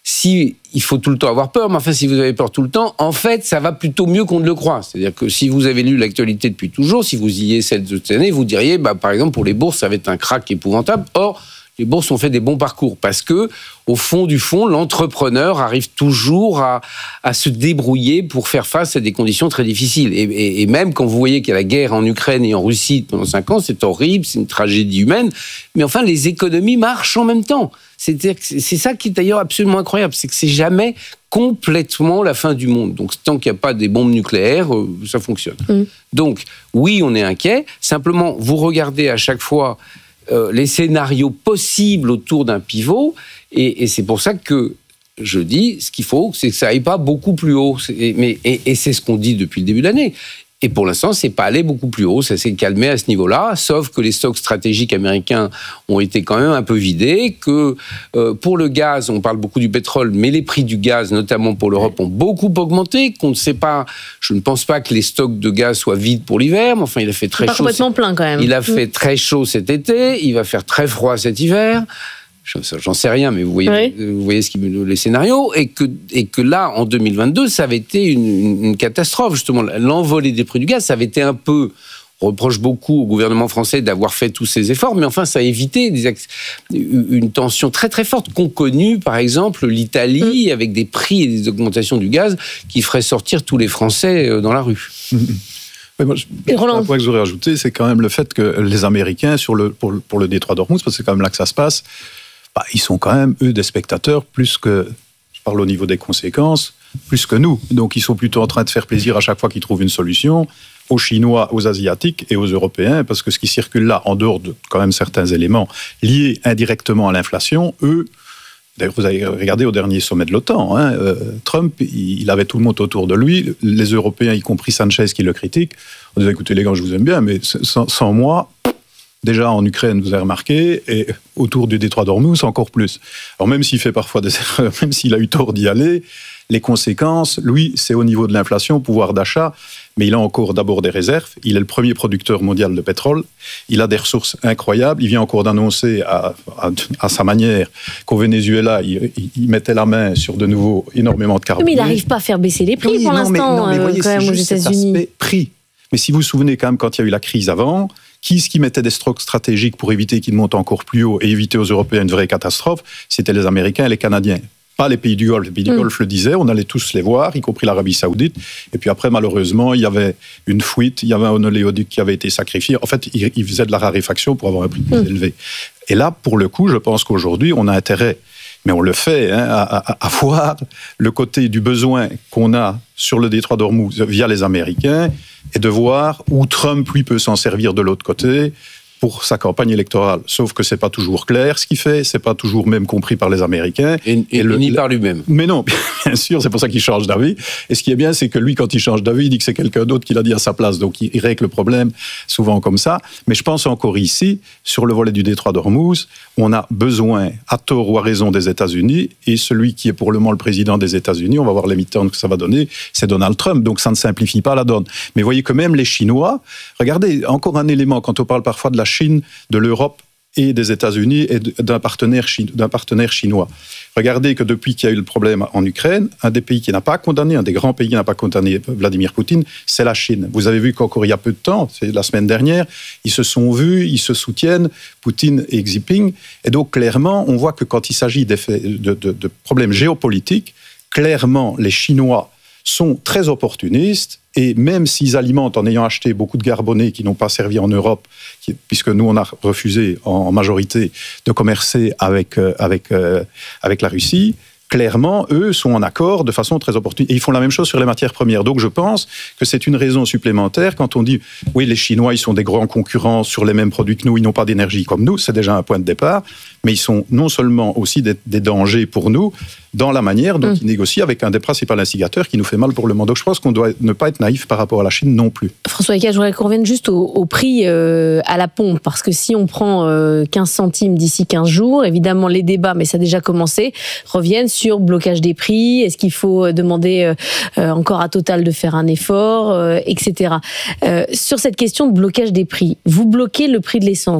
si il faut tout le temps avoir peur, mais enfin si vous avez peur tout le temps, en fait, ça va plutôt mieux qu'on ne le croit. C'est-à-dire que si vous avez lu l'actualité depuis toujours, si vous y êtes cette année, vous diriez, bah, par exemple, pour les bourses, ça va être un crack épouvantable. Or, les bourses ont fait des bons parcours parce que, au fond du fond, l'entrepreneur arrive toujours à, à se débrouiller pour faire face à des conditions très difficiles. Et, et, et même quand vous voyez qu'il y a la guerre en Ukraine et en Russie pendant cinq ans, c'est horrible, c'est une tragédie humaine. Mais enfin, les économies marchent en même temps. C'est-à-dire que c'est ça qui est d'ailleurs absolument incroyable, c'est que c'est jamais complètement la fin du monde. Donc, tant qu'il n'y a pas des bombes nucléaires, ça fonctionne. Mmh. Donc, oui, on est inquiet. Simplement, vous regardez à chaque fois euh, les scénarios possibles autour d'un pivot, et, et c'est pour ça que je dis, ce qu'il faut, c'est que ça n'aille pas beaucoup plus haut. Et, mais, et, et c'est ce qu'on dit depuis le début de l'année. Et pour l'instant, c'est pas allé beaucoup plus haut, ça s'est calmé à ce niveau-là, sauf que les stocks stratégiques américains ont été quand même un peu vidés, que euh, pour le gaz, on parle beaucoup du pétrole, mais les prix du gaz, notamment pour l'Europe, ont beaucoup augmenté, qu'on ne sait pas, je ne pense pas que les stocks de gaz soient vides pour l'hiver, mais enfin, il a fait très pas chaud. Complètement plein quand même. Il a fait très chaud cet été, il va faire très froid cet hiver. J'en sais rien, mais vous voyez, oui. vous voyez ce qui, les scénarios, et que, et que là, en deux mille vingt-deux, ça avait été une, une catastrophe, justement. L'envolée des prix du gaz, ça avait été un peu... On reproche beaucoup au gouvernement français d'avoir fait tous ces efforts, mais enfin, ça a évité des, une tension très très forte qu'ont connue, par exemple, l'Italie, mmh. avec des prix et des augmentations du gaz qui feraient sortir tous les Français dans la rue. Mmh. Mais moi, je, un point que j'aurais ajouté, c'est quand même le fait que les Américains, sur le, pour, pour le détroit d'Ormuz, parce que c'est quand même là que ça se passe, bah, ils sont quand même, eux, des spectateurs, plus que, je parle au niveau des conséquences, plus que nous. Donc, ils sont plutôt en train de faire plaisir à chaque fois qu'ils trouvent une solution aux Chinois, aux Asiatiques et aux Européens, parce que ce qui circule là, en dehors de quand même certains éléments liés indirectement à l'inflation, eux, d'ailleurs, vous avez regardé au dernier sommet de l'OTAN, hein, euh, Trump, il, il avait tout le monde autour de lui, les Européens, y compris Sanchez qui le critique, on disait, écoutez les gars, je vous aime bien, mais sans, sans moi... Déjà en Ukraine, vous avez remarqué, et autour du détroit d'Ormuz, encore plus. Alors même s'il fait parfois des erreurs, même s'il a eu tort d'y aller, les conséquences, lui, c'est au niveau de l'inflation, pouvoir d'achat, mais il a encore d'abord des réserves. Il est le premier producteur mondial de pétrole. Il a des ressources incroyables. Il vient encore d'annoncer à, à, à sa manière qu'au Venezuela, il, il mettait la main sur de nouveau énormément de carbone. Mais il n'arrive pas à faire baisser les prix oui, pour non, l'instant, mais, non, mais euh, voyez, quand même, aux juste États-Unis. Cet aspect prix. Mais si vous vous souvenez quand même, quand il y a eu la crise avant, qui est-ce qui mettait des stocks stratégiques pour éviter qu'ils montent encore plus haut et éviter aux Européens une vraie catastrophe? C'était les Américains et les Canadiens. Pas les pays du Golfe. Les pays du mmh. Golfe le disaient, on allait tous les voir, y compris l'Arabie Saoudite. Et puis après, malheureusement, il y avait une fuite, il y avait un oléoduc qui avait été sacrifié. En fait, il, il faisait de la raréfaction pour avoir un prix plus mmh. élevé. Et là, pour le coup, je pense qu'aujourd'hui, on a intérêt, mais on le fait, hein, à, à, à voir le côté du besoin qu'on a sur le détroit d'Ormuz via les Américains et de voir où Trump, lui, peut s'en servir de l'autre côté pour sa campagne électorale. Sauf que c'est pas toujours clair ce qu'il fait, c'est pas toujours même compris par les Américains. Et, et, et le, ni par lui-même. Mais non, bien sûr, c'est pour ça qu'il change d'avis. Et ce qui est bien, c'est que lui, quand il change d'avis, il dit que c'est quelqu'un d'autre qui l'a dit à sa place. Donc il, il règle le problème souvent comme ça. Mais je pense encore ici, sur le volet du détroit d'Ormuz, on a besoin, à tort ou à raison, des États-Unis. Et celui qui est pour le moment le président des États-Unis, on va voir les midterms que ça va donner, c'est Donald Trump. Donc ça ne simplifie pas la donne. Mais voyez que même les Chinois, regardez, encore un élément, quand on parle parfois de la Chine, de l'Europe et des États-Unis et d'un partenaire, d'un partenaire chinois. Regardez que depuis qu'il y a eu le problème en Ukraine, un des pays qui n'a pas condamné, un des grands pays qui n'a pas condamné Vladimir Poutine, c'est la Chine. Vous avez vu qu'encore il y a peu de temps, c'est la semaine dernière, ils se sont vus, ils se soutiennent, Poutine et Xi Jinping. Et donc clairement, on voit que quand il s'agit de, de, de problèmes géopolitiques, clairement les Chinois sont très opportunistes. Et même s'ils alimentent en ayant acheté beaucoup de garbonés qui n'ont pas servi en Europe, qui, puisque nous, on a refusé en majorité de commercer avec, euh, avec, euh, avec la Russie, clairement, eux sont en accord de façon très opportune. Et ils font la même chose sur les matières premières. Donc je pense que c'est une raison supplémentaire quand on dit « oui, les Chinois, ils sont des grands concurrents sur les mêmes produits que nous, ils n'ont pas d'énergie comme nous », c'est déjà un point de départ, mais ils sont non seulement aussi des, des dangers pour nous, dans la manière dont mmh. ils négocient avec un des principaux instigateurs qui nous fait mal pour le monde. Donc je pense qu'on doit ne pas être naïf par rapport à la Chine non plus. François Eka, je voudrais qu'on revienne juste au, au prix euh, à la pompe, parce que si on prend euh, quinze centimes d'ici quinze jours, évidemment les débats, mais ça a déjà commencé, reviennent sur blocage des prix, est-ce qu'il faut demander euh, encore à Total de faire un effort, euh, et cetera. Euh, sur cette question de blocage des prix, vous bloquez le prix de l'essence ?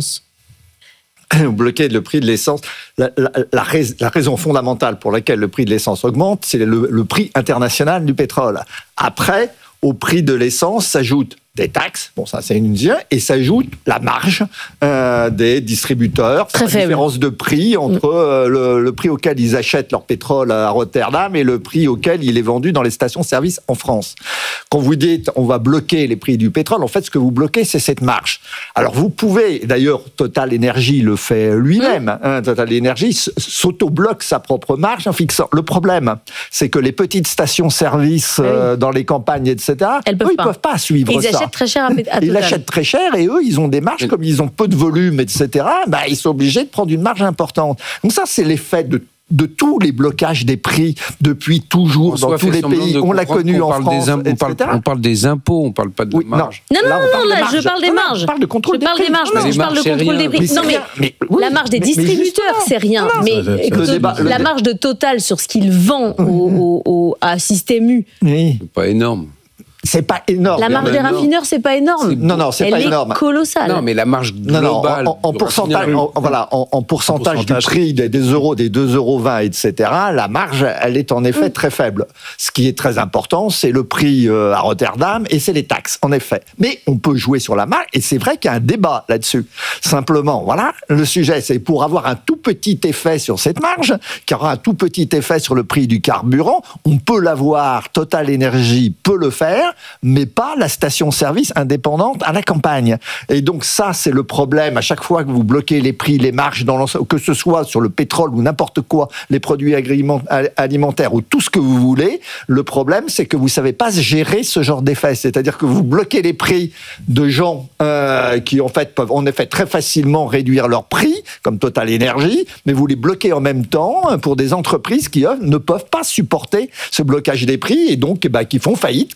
Bloquer le prix de l'essence. La, la, la, rais, la raison fondamentale pour laquelle le prix de l'essence augmente, c'est le, le prix international du pétrole. Après, au prix de l'essence s'ajoutent des taxes, bon ça c'est une idée, et s'ajoute la marge euh, des distributeurs, très la faible différence de prix entre euh, le, le prix auquel ils achètent leur pétrole à Rotterdam et le prix auquel il est vendu dans les stations-service en France. Quand vous dites on va bloquer les prix du pétrole, en fait ce que vous bloquez c'est cette marge. Alors vous pouvez, d'ailleurs Total Energy le fait lui-même, mmh. hein, Total Energy s'auto-bloque sa propre marge en fixant. Le problème c'est que les petites stations-service euh, oui. dans les campagnes, et cetera, eux, ils ne peuvent pas suivre ils ça. Achètent très cher à, à Total. Ils l'achètent très cher et eux, ils ont des marges, comme ils ont peu de volume, et cetera, bah, ils sont obligés de prendre une marge importante. Donc ça, c'est l'effet de de tous les blocages des prix depuis toujours dans tous les pays. On l'a connu en France, impôts, et cetera. On parle, on parle des impôts, on ne parle pas de oui, marge. Non, non, là, non, non là, je parle des non, marges. Je parle de contrôle je des parle prix. des marges, parce que je parle de contrôle des prix. Non, mais, mais oui, la marge des mais, distributeurs, mais c'est rien. Non, mais ça, ça, écoute, ça, débat, la marge de Total sur ce qu'il vend au, au, au, à Système U, oui. c'est pas énorme. C'est pas énorme. La marge des raffineurs, c'est pas énorme. Non, non, c'est Elle pas est énorme. Colossale. Non, mais la marge globale. Non, non, en, en, pourcentage, en, voilà, en, en pourcentage, en pourcentage du prix des, des euros, des deux euros vingt, et cetera, la marge, elle est en effet mmh. très faible. Ce qui est très important, c'est le prix euh, à Rotterdam et c'est les taxes, en effet. Mais on peut jouer sur la marge et c'est vrai qu'il y a un débat là-dessus. Simplement, voilà, le sujet, c'est pour avoir un tout petit effet sur cette marge, qui aura un tout petit effet sur le prix du carburant, on peut l'avoir, Total Energy peut le faire, mais pas la station-service indépendante à la campagne. Et donc ça, c'est le problème. À chaque fois que vous bloquez les prix, les marges, dans que ce soit sur le pétrole ou n'importe quoi, les produits alimentaires ou tout ce que vous voulez, le problème, c'est que vous ne savez pas gérer ce genre d'effet. C'est-à-dire que vous bloquez les prix de gens euh, qui, en fait, peuvent en effet très facilement réduire leurs prix, comme Total Energy, mais vous les bloquez en même temps pour des entreprises qui, eux, ne peuvent pas supporter ce blocage des prix et donc eh ben, qui font faillite, qui et donc, à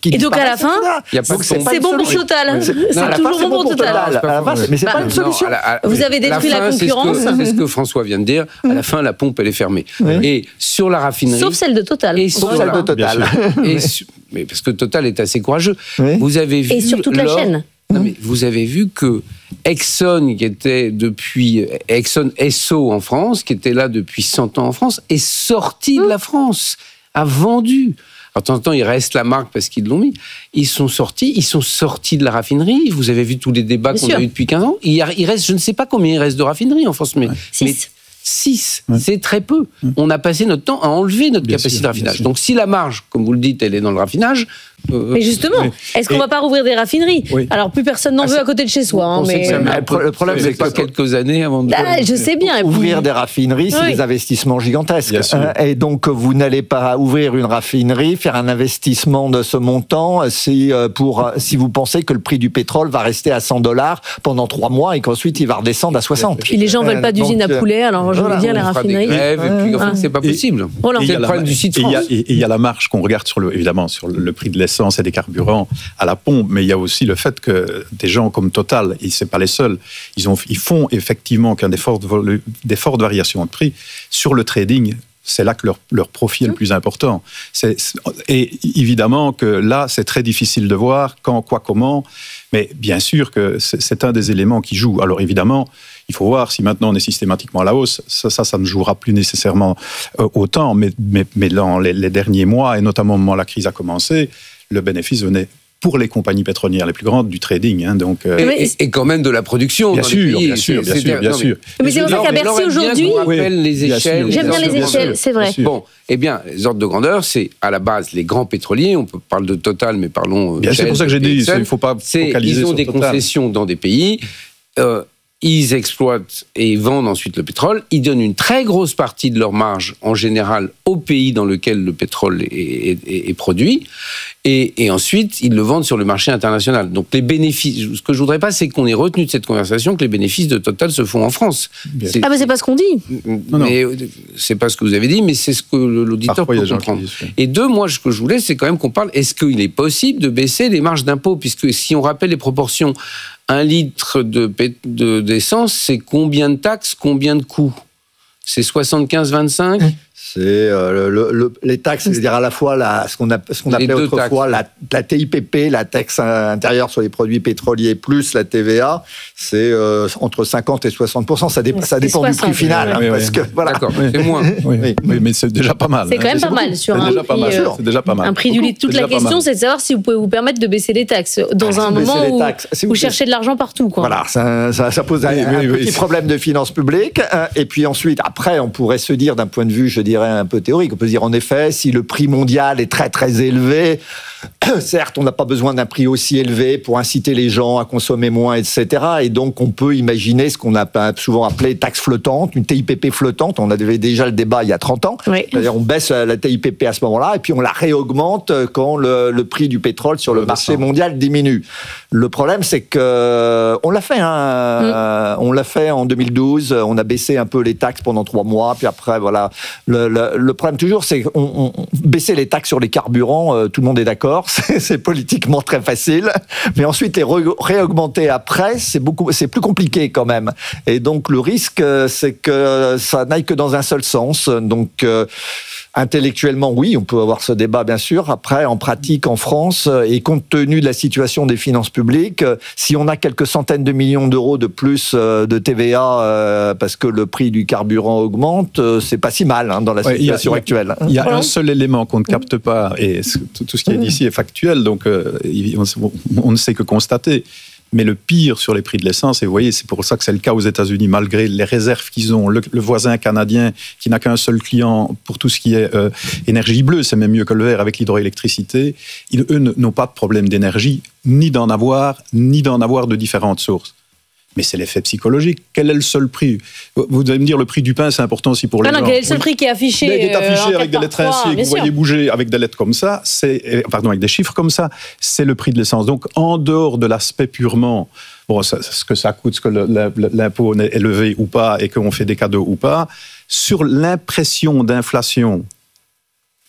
à la fin, Il y a pas de c'est pompe. bon pour Total. C'est- C'est à la fin, toujours c'est bon pour Total. À la fin, c'est- mais c'est Bah, pas une Non, solution. à la- à- Vous avez détruit la fin, c'est ce que- concurrence. C'est ce que François vient de dire. À la fin, la pompe, elle est fermée. Oui. Et sur la raffinerie. Sauf celle de Total. Et Sauf sur celle la- de Total. Et su- mais parce que Total est assez courageux. Oui. Vous avez vu Et sur toute la lors- chaîne. Non, mais vous avez vu que Exxon, qui était depuis Exxon Esso en France, qui était là depuis cent ans en France, est sorti de la France, a vendu. Alors, de temps en temps, il reste la marque parce qu'ils l'ont mis. Ils sont sortis, ils sont sortis de la raffinerie. Vous avez vu tous les débats Bien qu'on sûr. a eu depuis quinze ans. Il, y a- il reste, je ne sais pas combien il reste de raffineries en France, mais Six. mais six, Ouais. c'est très peu. On a passé notre temps à enlever notre Bien capacité sûr, de raffinage. bien sûr. Donc, si la marge, comme vous le dites, elle est dans le raffinage. euh, Mais justement, Oui. est-ce qu'on Et- va pas rouvrir des raffineries? Oui. Alors plus personne n'en Ah, veut c'est- à côté de chez soi. hein, on sait mais... que ça met Mais un peu- le problème, c'est pas que- quelques années avant de. Ah, je sais bien. Et puis- Ouvrir des raffineries, c'est Oui. des investissements gigantesques. Bien sûr. Euh, Et donc, vous n'allez pas ouvrir une raffinerie, faire un investissement de ce montant si, euh, pour, si vous pensez que le prix du pétrole va rester à cent dollars pendant trois mois et qu'ensuite il va redescendre à soixante. Puis les gens veulent pas Euh, d'usine donc, à poulet, alors je voilà, veux dire, les On fera des raffineries. grèves, et puis, enfin, Ouais. c'est pas Et- possible. Roland. Et il y C'est a le la- problème du site et il y a- France. Et et il y a la marge qu'on regarde sur le, évidemment sur le, le prix de l'essence et des carburants à la pompe, mais il y a aussi le fait que des gens comme Total, et c'est pas les seuls, ils, ont, ils font effectivement qu'un des fortes, vol- des fortes variations de prix sur le trading. C'est là que leur, leur profit est le plus important. C'est, c'est- et évidemment que là, c'est très difficile de voir quand, quoi, comment, mais bien sûr que c'est, c'est un des éléments qui joue. Alors évidemment, il faut voir si maintenant on est systématiquement à la hausse. Ça, ça, ça ne jouera plus nécessairement euh, autant, mais, mais, mais dans les, les derniers mois, et notamment au moment où la crise a commencé, le bénéfice venait pour les compagnies pétrolières les plus grandes du trading. Hein, donc, euh, Et, Mais- et- et quand même de la production. bien dans sûr, les pays. bien sûr, C'est- bien c'est- sûr, bien non, mais- sûr. Mais c'est pour ça Non, qu'à mais Bercy Laurent, bien aujourd'hui. qu'on rappelle les Oui, bien échelles. sûr, J'aime bien bien les sûr, bien échelles, sûr. c'est vrai. Bien sûr. Bon, eh bien, les ordres de grandeur, c'est à la base les grands pétroliers. On peut parler de Total, mais parlons. euh, Bien sûr, c'est Shell, pour ça que j'ai dit, Exxon. il ne faut pas C'est- focaliser Ils ont sur des Total. concessions dans des pays. euh, ils exploitent et vendent ensuite le pétrole. Ils donnent une très grosse partie de leur marge, en général, au pays dans lequel le pétrole est, est- est- est produit. Et, et ensuite, ils le vendent sur le marché international. Donc, les bénéfices. Ce que je voudrais pas, c'est qu'on ait retenu de cette conversation que les bénéfices de Total se font en France. Bien C'est- Ah, mais c'est pas ce qu'on dit. non. mais euh, c'est pas ce que vous avez dit, mais c'est ce que l'auditeur Parfois, il y peut a des gens qui comprendre. disent, oui. Et deux, moi, ce que je voulais, c'est quand même qu'on parle, est-ce qu'il est possible de baisser les marges d'impôt? Puisque si on rappelle les proportions, un litre de, pét- de- d'essence, c'est combien de taxes, combien de coûts? C'est soixante-quinze vingt-cinq? C'est euh, le- le- les taxes, c'est-à-dire à la fois la, ce qu'on a- ce qu'on Les appelait deux autrefois la, la T I P P, la taxe intérieure sur les produits pétroliers, plus la T V A, c'est euh, entre cinquante et soixante pour cent. Ça, dé- Ouais, ça c'est dépend du soixante, prix final. oui, hein, oui, parce oui. que, voilà. D'accord, Oui. c'est moins. Oui, Oui. oui, mais c'est déjà pas mal. C'est quand hein. même pas mal sur C'est un déjà pas prix, mal. euh, C'est déjà pas mal. Un prix du litre. Toute C'est la déjà pas question, mal. c'est de savoir si vous pouvez vous permettre de baisser les taxes dans Ah, un baisser moment les où taxes. Si vous vous- cherchez de l'argent partout, quoi. Voilà, ça, ça, ça pose un, Oui, oui, un oui. petit problème de finances publiques. Euh, Et puis ensuite, après, on pourrait se dire, d'un point de vue, je dirais, un peu théorique, on peut se dire, en effet, si le prix mondial est très, très élevé, certes, on n'a pas besoin d'un prix aussi élevé pour inciter les gens à consommer moins, et cetera. Et donc, on peut imaginer ce qu'on a souvent appelé taxe flottante, une T I P P flottante. On avait déjà le débat il y a trente ans. Oui. C'est-à-dire, on baisse la T I P P à ce moment-là, et puis on la réaugmente quand le, le prix du pétrole sur le Ouais, marché ça. mondial diminue. Le problème, c'est que on l'a fait. Hein, euh, on l'a fait en deux mille douze. On a baissé un peu les taxes pendant trois mois. Puis après, voilà. Le, le, le problème toujours, c'est qu'on on, on- baisser les taxes sur les carburants. euh, tout le monde est d'accord. C'est, c'est politiquement très facile. Mais ensuite, les re- réaugmenter après, c'est beaucoup, c'est plus compliqué quand même. Et donc, le risque, euh, c'est que ça n'aille que dans un seul sens. Donc euh, intellectuellement, oui, on peut avoir ce débat, bien sûr. Après, en pratique, en France, euh, et compte tenu de la situation des finances publiques, euh, si on a quelques centaines de millions d'euros de plus euh, de T V A euh, parce que le prix du carburant augmente, euh, c'est pas si mal hein, dans la Ouais, il y a- situation il y a- actuelle. Il y a un seul élément qu'on ne capte pas, et ce- tout tout ce qui est dit ici est factuel, donc euh, il- on, on ne sait que constater. Mais le pire sur les prix de l'essence, et vous voyez, c'est pour ça que c'est le cas aux États-Unis, malgré les réserves qu'ils ont, le, le voisin canadien qui n'a qu'un seul client pour tout ce qui est euh, énergie bleue, c'est même mieux que le vert avec l'hydroélectricité, ils, eux n'ont pas de problème d'énergie, ni d'en avoir, ni d'en avoir de différentes sources. Mais c'est l'effet psychologique. Quel est le seul prix? Vous allez me dire, le prix du pain, c'est important aussi pour les Ah non, gens. quel est le seul Oui. prix qui est affiché Mais qui est euh, affiché en avec des quatre lettres par trois, ainsi, que bien vous sûr. voyez bouger avec des lettres comme ça, c'est, euh, pardon, avec des chiffres comme ça, c'est le prix de l'essence. Donc, en dehors de l'aspect purement, bon, ça, ce que ça coûte, ce que le- le- l'impôt est élevé ou pas, et qu'on fait des cadeaux ou pas, sur l'impression d'inflation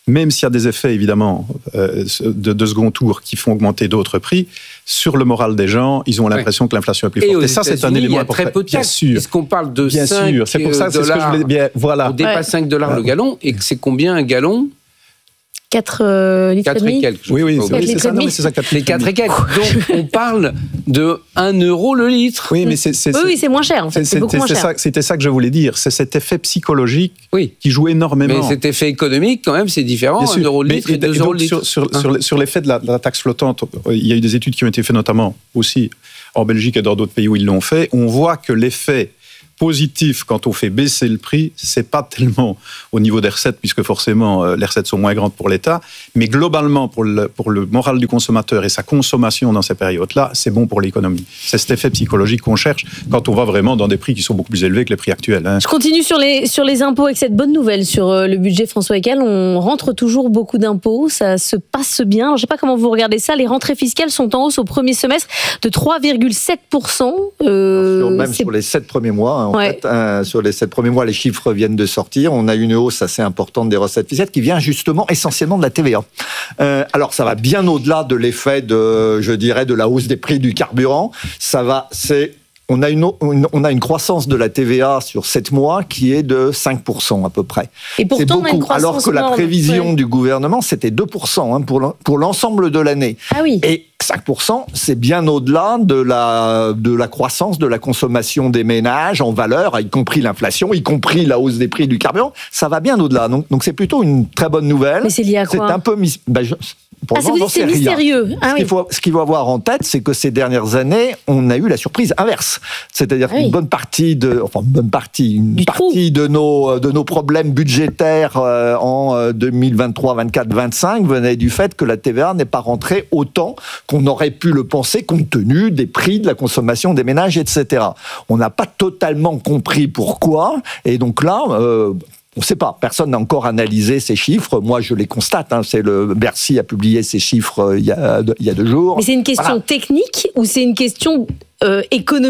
même s'il y a des effets évidemment euh, de, de second tour qui font augmenter d'autres prix, sur le moral des gens, ils ont l'impression ouais. que l'inflation est plus forte. Et, Et ça, c'est un élément important. Il y a très peu de taxes. Bien sûr. Est-ce qu'on parle de bien cinq sûr. C'est pour ça, c'est ce que je voulais bien. Voilà. On dépasse ouais. cinq dollars le gallon. Et c'est combien un gallon? quatre euh, litres quatre et demi. Et quelques, oui, oui, c'est, oui c'est ça. Non, mais c'est ça, quatre les quatre et quelques. Donc, on parle de un euro le litre. Oui, mais c'est, c'est, oui, oui, c'est moins cher. En fait. C'est, c'est beaucoup moins cher. Ça, c'était ça que je voulais dire. C'est cet effet psychologique oui. qui joue énormément. Mais cet effet économique, quand même, c'est différent. un euro le litre et deux euros le litre. Sur, sur, sur, sur l'effet de la, de la taxe flottante, il y a eu des études qui ont été faites notamment aussi en Belgique et dans d'autres pays où ils l'ont fait. On voit que l'effet positif quand on fait baisser le prix, c'est pas tellement au niveau des recettes, puisque forcément euh, les recettes sont moins grandes pour l'État, mais globalement pour le, pour le moral du consommateur et sa consommation dans ces périodes-là, c'est bon pour l'économie. C'est cet effet psychologique qu'on cherche quand on va vraiment dans des prix qui sont beaucoup plus élevés que les prix actuels. Hein. Je continue sur les, sur les impôts avec cette bonne nouvelle sur euh, le budget François Eckel. On rentre toujours beaucoup d'impôts, ça se passe bien. Alors, je ne sais pas comment vous regardez ça, les rentrées fiscales sont en hausse au premier semestre de trois virgule sept pour cent. Euh, sur, même c'est... sur les sept premiers mois, hein, en ouais. fait, hein, sur les sept premiers mois, les chiffres viennent de sortir. On a une hausse assez importante des recettes fiscales qui vient justement essentiellement de la T V A. Euh, alors, ça va bien au-delà de l'effet de, je dirais, de la hausse des prix du carburant. Ça va, c'est On a, une, une, on a une croissance de la T V A sur sept mois qui est de cinq pour cent à peu près. Et pourtant, c'est beaucoup, on a une croissance alors que la énorme. prévision ouais. du gouvernement, c'était deux pour cent hein, pour, pour l'ensemble de l'année. Ah oui. Et cinq pour cent, c'est bien au-delà de la, de la croissance de la consommation des ménages en valeur, y compris l'inflation, y compris la hausse des prix du carburant. Ça va bien au-delà. Donc, donc c'est plutôt une très bonne nouvelle. Mais c'est lié à quoi? C'est un peu... Mis... Ben, je... Pour ah, c'est, vous dites, c'est mystérieux. Ah, ce, oui. qu'il faut, ce qu'il faut avoir en tête, c'est que ces dernières années, on a eu la surprise inverse. C'est-à-dire ah, qu'une oui. bonne partie de, enfin, une bonne partie, une du partie de nos, de nos problèmes budgétaires euh, en deux mille vingt-trois, vingt-quatre, vingt-cinq venaient du fait que la T V A n'est pas rentrée autant qu'on aurait pu le penser compte tenu des prix de la consommation des ménages, et cetera. On n'a pas totalement compris pourquoi. Et donc là, euh, on ne sait pas, personne n'a encore analysé ces chiffres. Moi, je les constate. Hein. C'est le Bercy a publié ces chiffres euh, il, y a, il y a deux jours. Mais c'est une question voilà. technique ou c'est une question euh, économique ?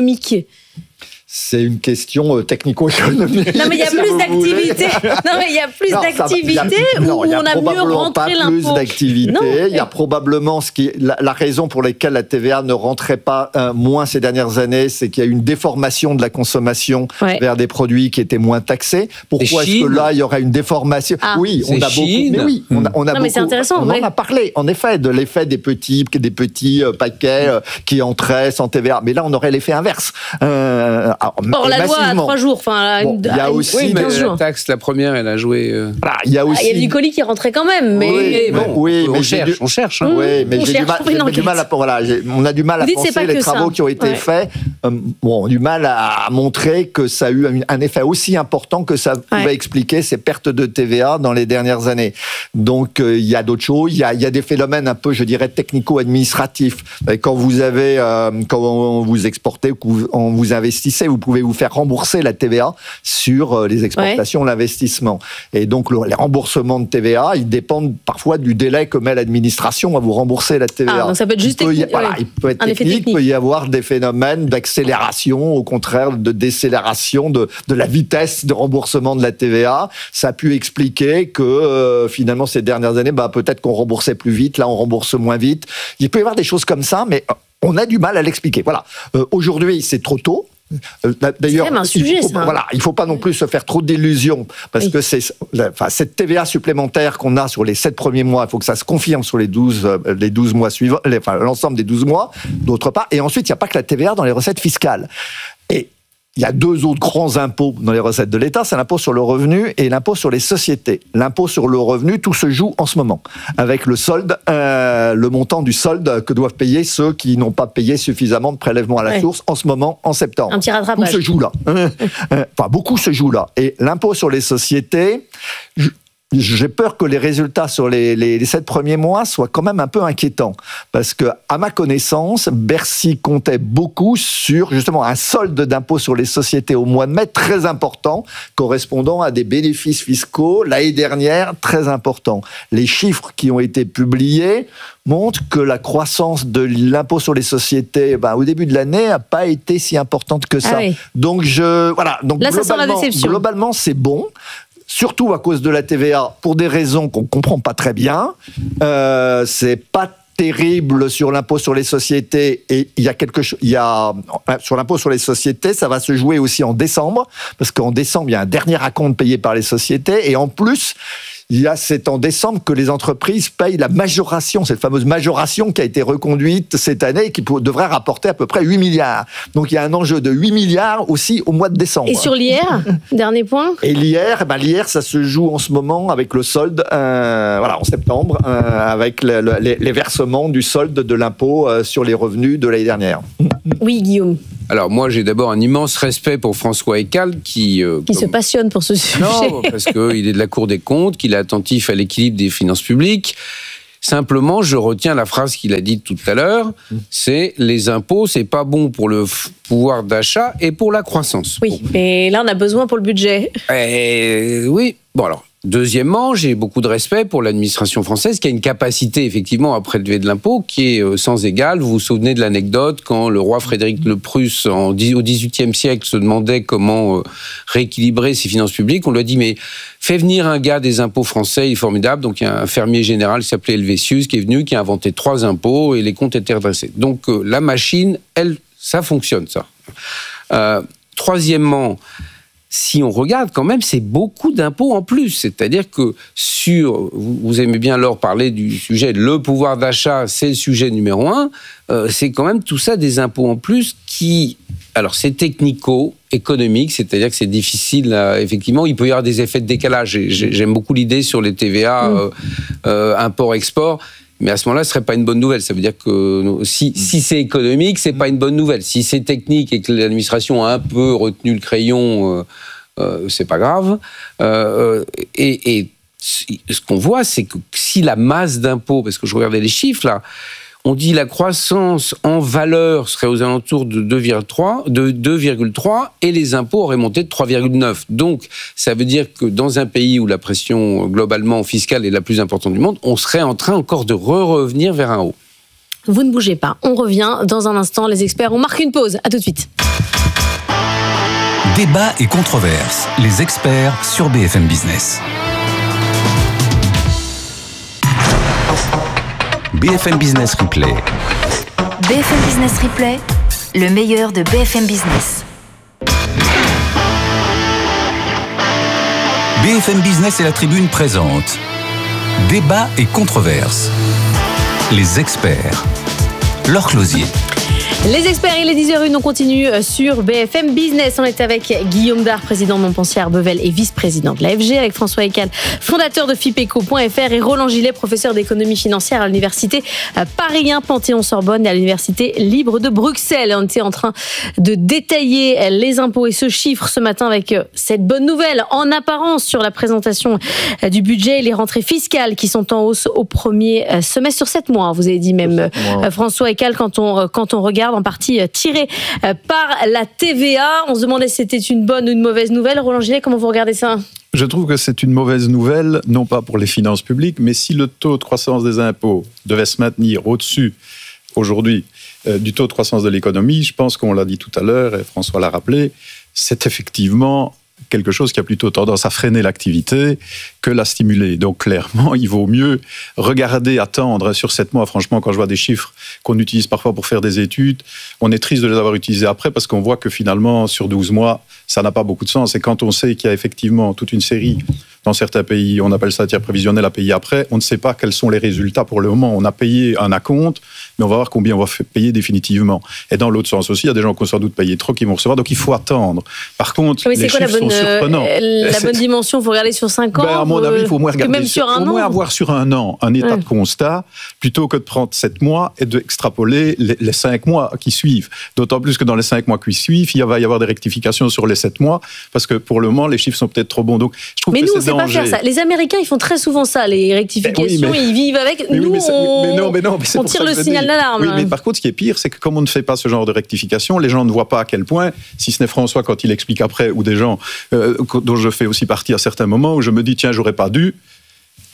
C'est une question technico-économique. Non, mais il y a plus d'activité. Non, mais il y a plus non, d'activité ou non, on a mieux rentré l'impôt. Il y a plus d'activité. Non. Il y a probablement ce qui, la, la raison pour laquelle la T V A ne rentrait pas euh, moins ces dernières années, c'est qu'il y a eu une déformation de la consommation ouais. vers des produits qui étaient moins taxés. Pourquoi est-ce que là il y aurait une déformation ah. Oui, on a Chine. beaucoup. Mais oui, on a, on a non, beaucoup. Mais c'est intéressant. On ouais. en a parlé, en effet, de l'effet des petits, des petits euh, paquets euh, qui entraient sans T V A. Mais là, on aurait l'effet inverse. Euh, Alors, Or, la loi à trois jours, enfin, bon, il y a aussi oui, mais la jours. taxe, la première, elle a joué. Euh... Voilà, il y a aussi. Ah, il y a du colis qui rentrait quand même, mais, oui, mais bon, oui, on, mais cherche, du... on cherche, hein. Oui, mais on j'ai, cherche, du mal, j'ai, j'ai du mal à, voilà, j'ai, on a du mal Vous à dites, penser les travaux ça. qui ont été ouais. faits. Euh, bon, on a du mal à montrer que ça a eu un, un effet aussi important que ça pouvait ouais. expliquer ces pertes de T V A dans les dernières années. Donc, euh, il y a d'autres choses. Il y a, il y a des phénomènes un peu, je dirais, technico-administratifs. Quand vous avez, euh, quand vous exportez ou quand vous investissez, vous pouvez vous faire rembourser la T V A sur les exportations, ouais. l'investissement. Et donc, le, les remboursements de T V A, ils dépendent parfois du délai que met l'administration à vous rembourser la T V A. Ah, donc ça peut être juste il peut, technique. Y, voilà, ouais. il peut être technique, technique, il peut y avoir des phénomènes d'accélération, au contraire de décélération de, de la vitesse de remboursement de la T V A. Ça a pu expliquer que euh, finalement, ces dernières années, bah, peut-être qu'on remboursait plus vite, là on rembourse moins vite. Il peut y avoir des choses comme ça, mais on a du mal à l'expliquer. Voilà. Euh, aujourd'hui, c'est trop tôt. D'ailleurs, c'est un sujet, il faut, ça. Voilà, il ne faut pas non plus se faire trop d'illusions parce oui. que c'est, enfin, cette T V A supplémentaire qu'on a sur les sept premiers mois, il faut que ça se confirme sur les douze, les douze mois suivants, les, enfin, l'ensemble des douze mois, d'autre part. Et ensuite, il n'y a pas que la T V A dans les recettes fiscales. Et il y a deux autres grands impôts dans les recettes de l'État, c'est l'impôt sur le revenu et l'impôt sur les sociétés. L'impôt sur le revenu, tout se joue en ce moment, avec le solde, euh, le montant du solde que doivent payer ceux qui n'ont pas payé suffisamment de prélèvements à la ouais. source en ce moment, en septembre. Un petit rattrapage. Tout se joue là. Enfin, beaucoup se joue là. Et l'impôt sur les sociétés... Je... J'ai peur que les résultats sur les, les, les sept premiers mois soient quand même un peu inquiétants. Parce que, à ma connaissance, Bercy comptait beaucoup sur, justement, un solde d'impôt sur les sociétés au mois de mai très important, correspondant à des bénéfices fiscaux, l'année dernière, très importants. Les chiffres qui ont été publiés montrent que la croissance de l'impôt sur les sociétés, ben, au début de l'année, n'a pas été si importante que ça. Ah oui. Donc, je, voilà. Donc, là, ça sent la déception. Globalement, c'est bon. surtout à cause de la T V A, pour des raisons qu'on comprend pas très bien. Euh, c'est pas terrible sur l'impôt sur les sociétés, et il y a quelque chose, il y a, sur l'impôt sur les sociétés, ça va se jouer aussi en décembre, parce qu'en décembre, il y a un dernier acompte payé par les sociétés, et en plus, il y a, c'est en décembre que les entreprises payent la majoration, cette fameuse majoration qui a été reconduite cette année et qui pour, devrait rapporter à peu près huit milliards. Donc il y a un enjeu de huit milliards aussi au mois de décembre. Et sur l'I R, dernier point. Et l'I R, ben l'I R, ça se joue en ce moment avec le solde, euh, voilà, en septembre, euh, avec le, le, les, les versements du solde de l'impôt euh, sur les revenus de l'année dernière. Oui, Guillaume. Alors moi, j'ai d'abord un immense respect pour François Ekal qui... Euh, qui comme... se passionne pour ce sujet. Non, parce qu'il est de la Cour des comptes, qu'il est attentif à l'équilibre des finances publiques. Simplement, je retiens la phrase qu'il a dite tout à l'heure, c'est les impôts, c'est pas bon pour le f- pouvoir d'achat et pour la croissance. Oui, bon. Mais là, on a besoin pour le budget. Et, oui, bon alors... Deuxièmement, j'ai beaucoup de respect pour l'administration française qui a une capacité effectivement à prélever de l'impôt qui est sans égale. Vous vous souvenez de l'anecdote quand le roi Frédéric le Prusse en, au dix-huitième siècle se demandait comment rééquilibrer ses finances publiques. On lui a dit mais fais venir un gars des impôts français, il est formidable. Donc il y a un fermier général qui s'appelait Helvétius qui est venu, qui a inventé trois impôts et les comptes étaient redressés. Donc la machine, elle, ça fonctionne ça. Euh, troisièmement, si on regarde quand même, c'est beaucoup d'impôts en plus. C'est-à-dire que sur, vous aimez bien Laure parler du sujet, le pouvoir d'achat, c'est le sujet numéro un, euh, c'est quand même tout ça des impôts en plus qui, alors c'est technico-économique, c'est-à-dire que c'est difficile, à, effectivement, il peut y avoir des effets de décalage. J'aime beaucoup l'idée sur les T V A, mmh. euh, euh, import-export. Mais à ce moment-là, ce serait pas une bonne nouvelle. Ça veut dire que si, si c'est économique, c'est pas une bonne nouvelle. Si c'est technique et que l'administration a un peu retenu le crayon, euh, euh, c'est pas grave. Euh, et, et ce qu'on voit, c'est que si la masse d'impôts, parce que je regardais les chiffres là, on dit la croissance en valeur serait aux alentours de deux virgule trois et les impôts auraient monté de trois virgule neuf. Donc, ça veut dire que dans un pays où la pression globalement fiscale est la plus importante du monde, on serait en train encore de re-revenir vers un haut. Vous ne bougez pas. On revient dans un instant. Les experts, on marque une pause. À tout de suite. Débat et controverse. Les experts sur B F M Business. B F M Business Replay. B F M Business Replay, le meilleur de B F M Business. B F M Business et la Tribune présentent Débat et controverse. Les experts. Laure Closier. Les experts, il est dix heures une, on continue sur B F M Business. On est avec Guillaume Dard, président de Montpensier Arbevel et vice-président de l'A F G, avec François Ekal, fondateur de Fipeco point F R, et Roland Gillet, professeur d'économie financière à l'université Paris un Panthéon-Sorbonne et à l'université libre de Bruxelles. On était en train de détailler les impôts et ce chiffre ce matin avec cette bonne nouvelle en apparence sur la présentation du budget et les rentrées fiscales qui sont en hausse au premier semestre sur sept mois. Vous avez dit même, François Ekal, quand on, quand on regarde en partie tiré par la T V A. On se demandait si c'était une bonne ou une mauvaise nouvelle. Roland Gillet, comment vous regardez ça ? Je trouve que c'est une mauvaise nouvelle, non pas pour les finances publiques, mais si le taux de croissance des impôts devait se maintenir au-dessus, aujourd'hui, euh, du taux de croissance de l'économie, je pense qu'on l'a dit tout à l'heure, et François l'a rappelé, c'est effectivement quelque chose qui a plutôt tendance à freiner l'activité que la stimuler. Donc clairement, il vaut mieux regarder, attendre sur sept mois. Franchement, quand je vois des chiffres qu'on utilise parfois pour faire des études, on est triste de les avoir utilisés après parce qu'on voit que finalement, sur douze mois, ça n'a pas beaucoup de sens. Et quand on sait qu'il y a effectivement toute une série, dans certains pays, on appelle ça tiers prévisionnel à payer après, on ne sait pas quels sont les résultats pour le moment. On a payé un acompte, mais on va voir combien on va payer définitivement. Et dans l'autre sens aussi, il y a des gens qui ont sans doute payé trop, qui vont recevoir, donc il faut attendre. Par contre, oui, les chiffres sont surprenants. Euh, la bonne dimension, il faut regarder sur cinq ans. Ben, à mon avis, il faut au moins regarder même sur, sur un au an. moins avoir sur un an un état ouais. de constat, plutôt que de prendre sept mois et d'extrapoler les, les cinq mois qui suivent. D'autant plus que dans les cinq mois qui suivent, il va y avoir des rectifications sur les sept mois, parce que pour le moment, les chiffres sont peut-être trop bons. Donc, je trouve mais que nous, c'est on ne sait pas faire ça. Les Américains, ils font très souvent ça, les rectifications, ben oui, mais... ils vivent avec. Mais nous, oui, mais on, mais non, mais non, mais on tire le signal dis. d'alarme. Oui, mais par contre, ce qui est pire, c'est que comme on ne fait pas ce genre de rectification, les gens ne voient pas à quel point, si ce n'est François quand il explique après, ou des gens euh, dont je fais aussi partie à certains moments, où je me dis, tiens, j'aurais pas dû.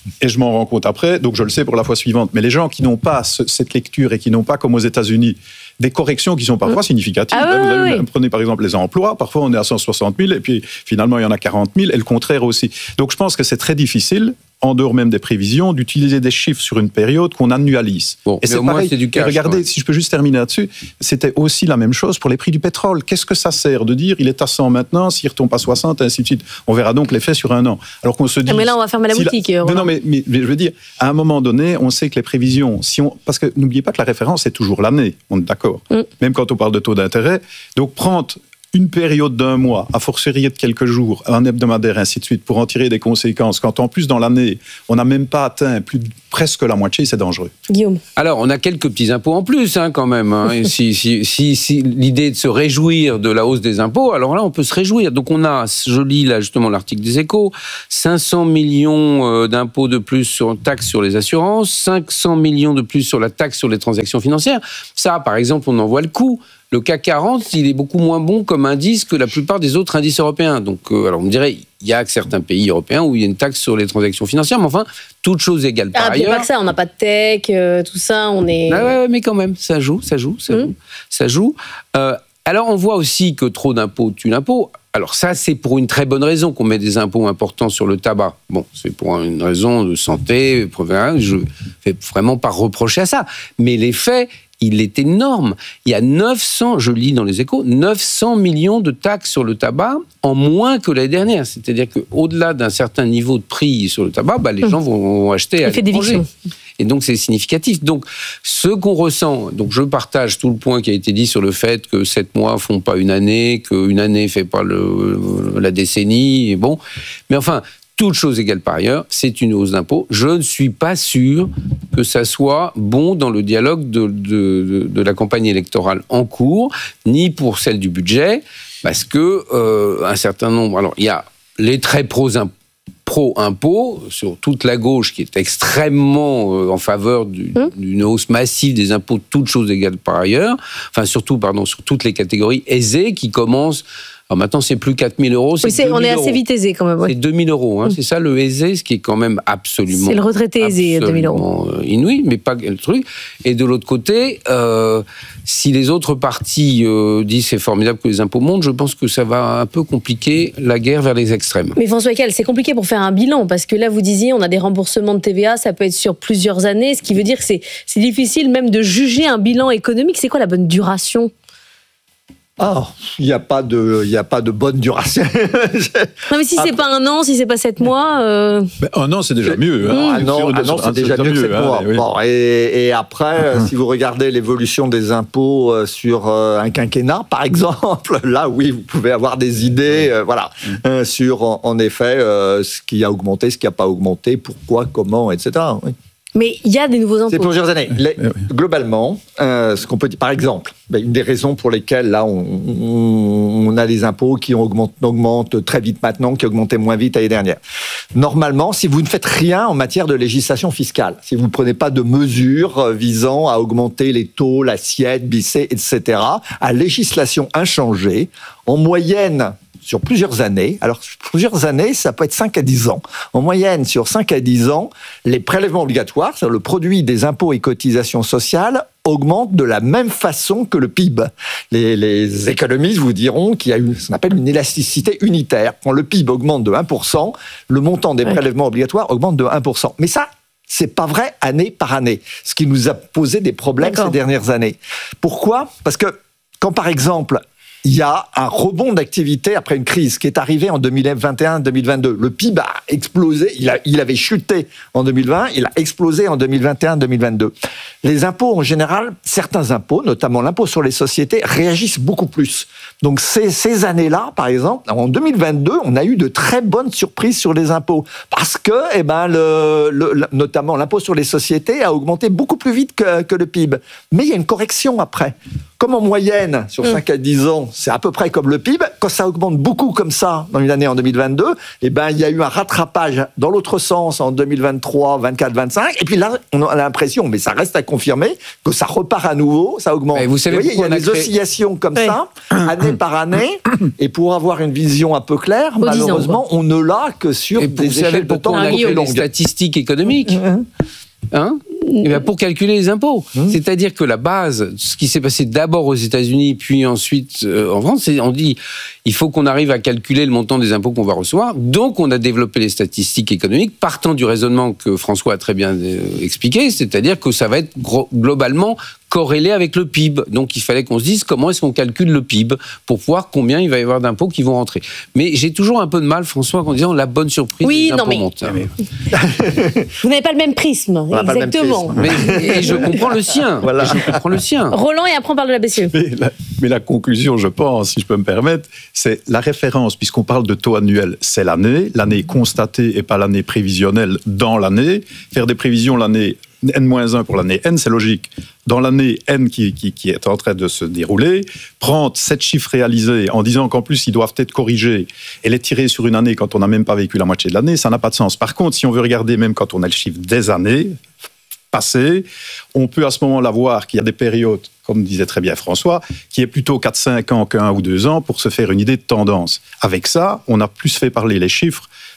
et je m'en rends compte après, donc je le sais pour la fois suivante. Mais les gens qui n'ont pas ce, cette lecture et qui n'ont pas, comme aux États-Unis, des corrections qui sont parfois mmh. significatives. Ah, Là, vous oui, avez, oui. Prenez par exemple les emplois, parfois on est à cent soixante mille et puis finalement il y en a quarante mille et le contraire aussi. Donc je pense que c'est très difficile, en dehors même des prévisions, d'utiliser des chiffres sur une période qu'on annualise. Bon, et c'est au moins, pareil. c'est du cash, et regardez, ouais. si je peux juste terminer là-dessus, c'était aussi la même chose pour les prix du pétrole. Qu'est-ce que ça sert de dire il est à cent maintenant, s'il retombe à soixante, et ainsi de suite. On verra donc l'effet sur un an. Alors qu'on se dit. Mais là, on va fermer la si boutique. La... Mais non, mais, mais, mais je veux dire, à un moment donné, on sait que les prévisions, si on, parce que n'oubliez pas que la référence c'est toujours l'année. On est d'accord. Mm. Même quand on parle de taux d'intérêt, donc prendre une période d'un mois, a fortiori de quelques jours, un hebdomadaire, ainsi de suite, pour en tirer des conséquences, quand en plus dans l'année, on n'a même pas atteint plus de, presque la moitié, c'est dangereux. Guillaume. Alors, on a quelques petits impôts en plus, hein, quand même. Hein. si, si, si, si l'idée de se réjouir de la hausse des impôts, alors là, on peut se réjouir. Donc, on a, je lis là justement l'article des Échos, cinq cents millions d'impôts de plus sur taxes sur les assurances, cinq cents millions de plus sur la taxe sur les transactions financières. Ça, par exemple, on en voit le coût. Le C A C quarante, il est beaucoup moins bon comme indice que la plupart des autres indices européens. Donc, euh, alors on me dirait, il y a certains pays européens où il y a une taxe sur les transactions financières, mais enfin, toute chose égale par ah, ailleurs. Ah, pas que ça, on n'a pas de tech, euh, tout ça, on est... Ah ouais, ouais, mais quand même, ça joue, ça joue, ça mmh. joue. Ça joue. Euh, alors, on voit aussi que trop d'impôts tue l'impôt. Alors ça, c'est pour une très bonne raison qu'on met des impôts importants sur le tabac. Bon, c'est pour une raison de santé, je ne vais vraiment pas reprocher à ça. Mais les faits, il est énorme. Il y a neuf cents, je lis dans les Échos, neuf cents millions de taxes sur le tabac en moins que l'année dernière. C'est-à-dire qu'au-delà d'un certain niveau de prix sur le tabac, bah, les mmh. gens vont, vont acheter à l'étranger. Et donc, c'est significatif. Donc, ce qu'on ressent, donc je partage tout le point qui a été dit sur le fait que sept mois font pas une année, qu'une année fait pas le, la décennie, et bon. Mais enfin, toute chose égale par ailleurs, c'est une hausse d'impôts. Je ne suis pas sûr que ça soit bon dans le dialogue de, de, de, de la campagne électorale en cours, ni pour celle du budget, parce que euh, un certain nombre... Alors, il y a les très pro-impôts, pro-impôts, sur toute la gauche qui est extrêmement euh, en faveur du, mmh. d'une hausse massive des impôts, toutes choses égales par ailleurs, enfin surtout, pardon, sur toutes les catégories aisées qui commencent... Alors maintenant, c'est plus quatre mille euros, c'est oui, c'est, deux mille on est euros. assez vite aisé quand même. Ouais. C'est deux mille euros, hein, mmh. c'est ça le aisé, ce qui est quand même absolument... C'est le retraité aisé, deux mille euros. Inouï, mais pas le truc. Et de l'autre côté, euh, si les autres partis euh, disent c'est formidable que les impôts montent, je pense que ça va un peu compliquer la guerre vers les extrêmes. Mais François Heckel, c'est compliqué pour faire un bilan, parce que là, vous disiez, on a des remboursements de T V A, ça peut être sur plusieurs années, ce qui veut dire que c'est, c'est difficile même de juger un bilan économique. C'est quoi la bonne duration ? Ah, il n'y a pas de, il n'y a pas de bonne duration. Non, mais si c'est pas un an, si c'est pas sept mois. Euh... Ben, un an, c'est déjà mieux. Hein. Un an, un an, c'est déjà mieux que sept mois. Hein, oui. Bon, et, et après, si vous regardez l'évolution des impôts sur un quinquennat, par exemple, là, oui, vous pouvez avoir des idées, euh, voilà, euh, sur en, en effet euh, ce qui a augmenté, ce qui n'a pas augmenté, pourquoi, comment, et cetera. Oui. Mais il y a des nouveaux impôts. C'est pour plusieurs années. Les, globalement, euh, ce qu'on peut dire, par exemple, une des raisons pour lesquelles là on, on, on a des impôts qui augmentent, augmentent très vite maintenant, qui augmentaient moins vite l'année dernière. Normalement, si vous ne faites rien en matière de législation fiscale, si vous ne prenez pas de mesures visant à augmenter les taux, l'assiette, B C, et cetera, à législation inchangée, en moyenne, sur plusieurs années, alors plusieurs années, ça peut être cinq à dix ans. En moyenne, sur cinq à dix ans, les prélèvements obligatoires, c'est-à-dire le produit des impôts et cotisations sociales, augmente de la même façon que le P I B. Les, les économistes vous diront qu'il y a une, ce qu'on appelle une élasticité unitaire. Quand le P I B augmente de un pour cent, le montant des ouais. prélèvements obligatoires augmente de un pour cent. Mais ça, c'est pas vrai année par année, ce qui nous a posé des problèmes D'accord. ces dernières années. Pourquoi ? Parce que quand, par exemple, il y a un rebond d'activité après une crise qui est arrivée en deux mille vingt et un deux mille vingt-deux. Le P I B a explosé, il, a, il avait chuté en deux mille vingt, il a explosé en deux mille vingt et un deux mille vingt-deux. Les impôts, en général, certains impôts, notamment l'impôt sur les sociétés, réagissent beaucoup plus. Donc ces, ces années-là, par exemple, en deux mille vingt-deux, on a eu de très bonnes surprises sur les impôts. Parce que, eh ben, le, le, notamment l'impôt sur les sociétés a augmenté beaucoup plus vite que, que le P I B. Mais il y a une correction après. Comme en moyenne, sur cinq à dix ans, c'est à peu près comme le P I B. Quand ça augmente beaucoup comme ça dans une année en deux mille vingt-deux, eh ben, il y a eu un rattrapage dans l'autre sens en deux mille vingt-trois, vingt-quatre, vingt-cinq. Et puis là, on a l'impression, mais ça reste à confirmer, que ça repart à nouveau, ça augmente. Et vous savez, vous voyez, il y a des créé... oscillations comme oui. ça, année par année. Et pour avoir une vision un peu claire, Au malheureusement, on ne l'a que sur Et des vous savez échelles de temps pourquoi on a très créé les longues. statistiques économiques hein Eh bien, pour calculer les impôts. Mmh. C'est-à-dire que la base, ce qui s'est passé d'abord aux États-Unis, puis ensuite euh, en France, c'est, on dit il faut qu'on arrive à calculer le montant des impôts qu'on va recevoir. Donc, on a développé les statistiques économiques, partant du raisonnement que François a très bien euh, expliqué, c'est-à-dire que ça va être gro- globalement corrélé avec le P I B. Donc, il fallait qu'on se dise comment est-ce qu'on calcule le P I B pour voir combien il va y avoir d'impôts qui vont rentrer. Mais j'ai toujours un peu de mal, François, en disant la bonne surprise Oui, des impôts non, mais... montent. Vous n'avez pas le même prisme, exactement. Mais et je comprends le sien. Voilà. Je comprends le sien. Roland, et après on parle de la B C E. Mais la, mais la conclusion, je pense, si je peux me permettre, c'est la référence, puisqu'on parle de taux annuel, c'est l'année, l'année constatée et pas l'année prévisionnelle dans l'année. Faire des prévisions l'année N moins un pour l'année N, c'est logique. Dans l'année N qui, qui, qui est en train de se dérouler, prendre sept chiffres réalisés en disant qu'en plus ils doivent être corrigés et les tirer sur une année quand on n'a même pas vécu la moitié de l'année, ça n'a pas de sens. Par contre, si on veut regarder même quand on a le chiffre des années passées, on peut à ce moment-là voir qu'il y a des périodes, comme disait très bien François, qui est plutôt quatre cinq ans qu'un ou deux ans pour se faire une idée de tendance. Avec ça, on a plus fait parler les chiffres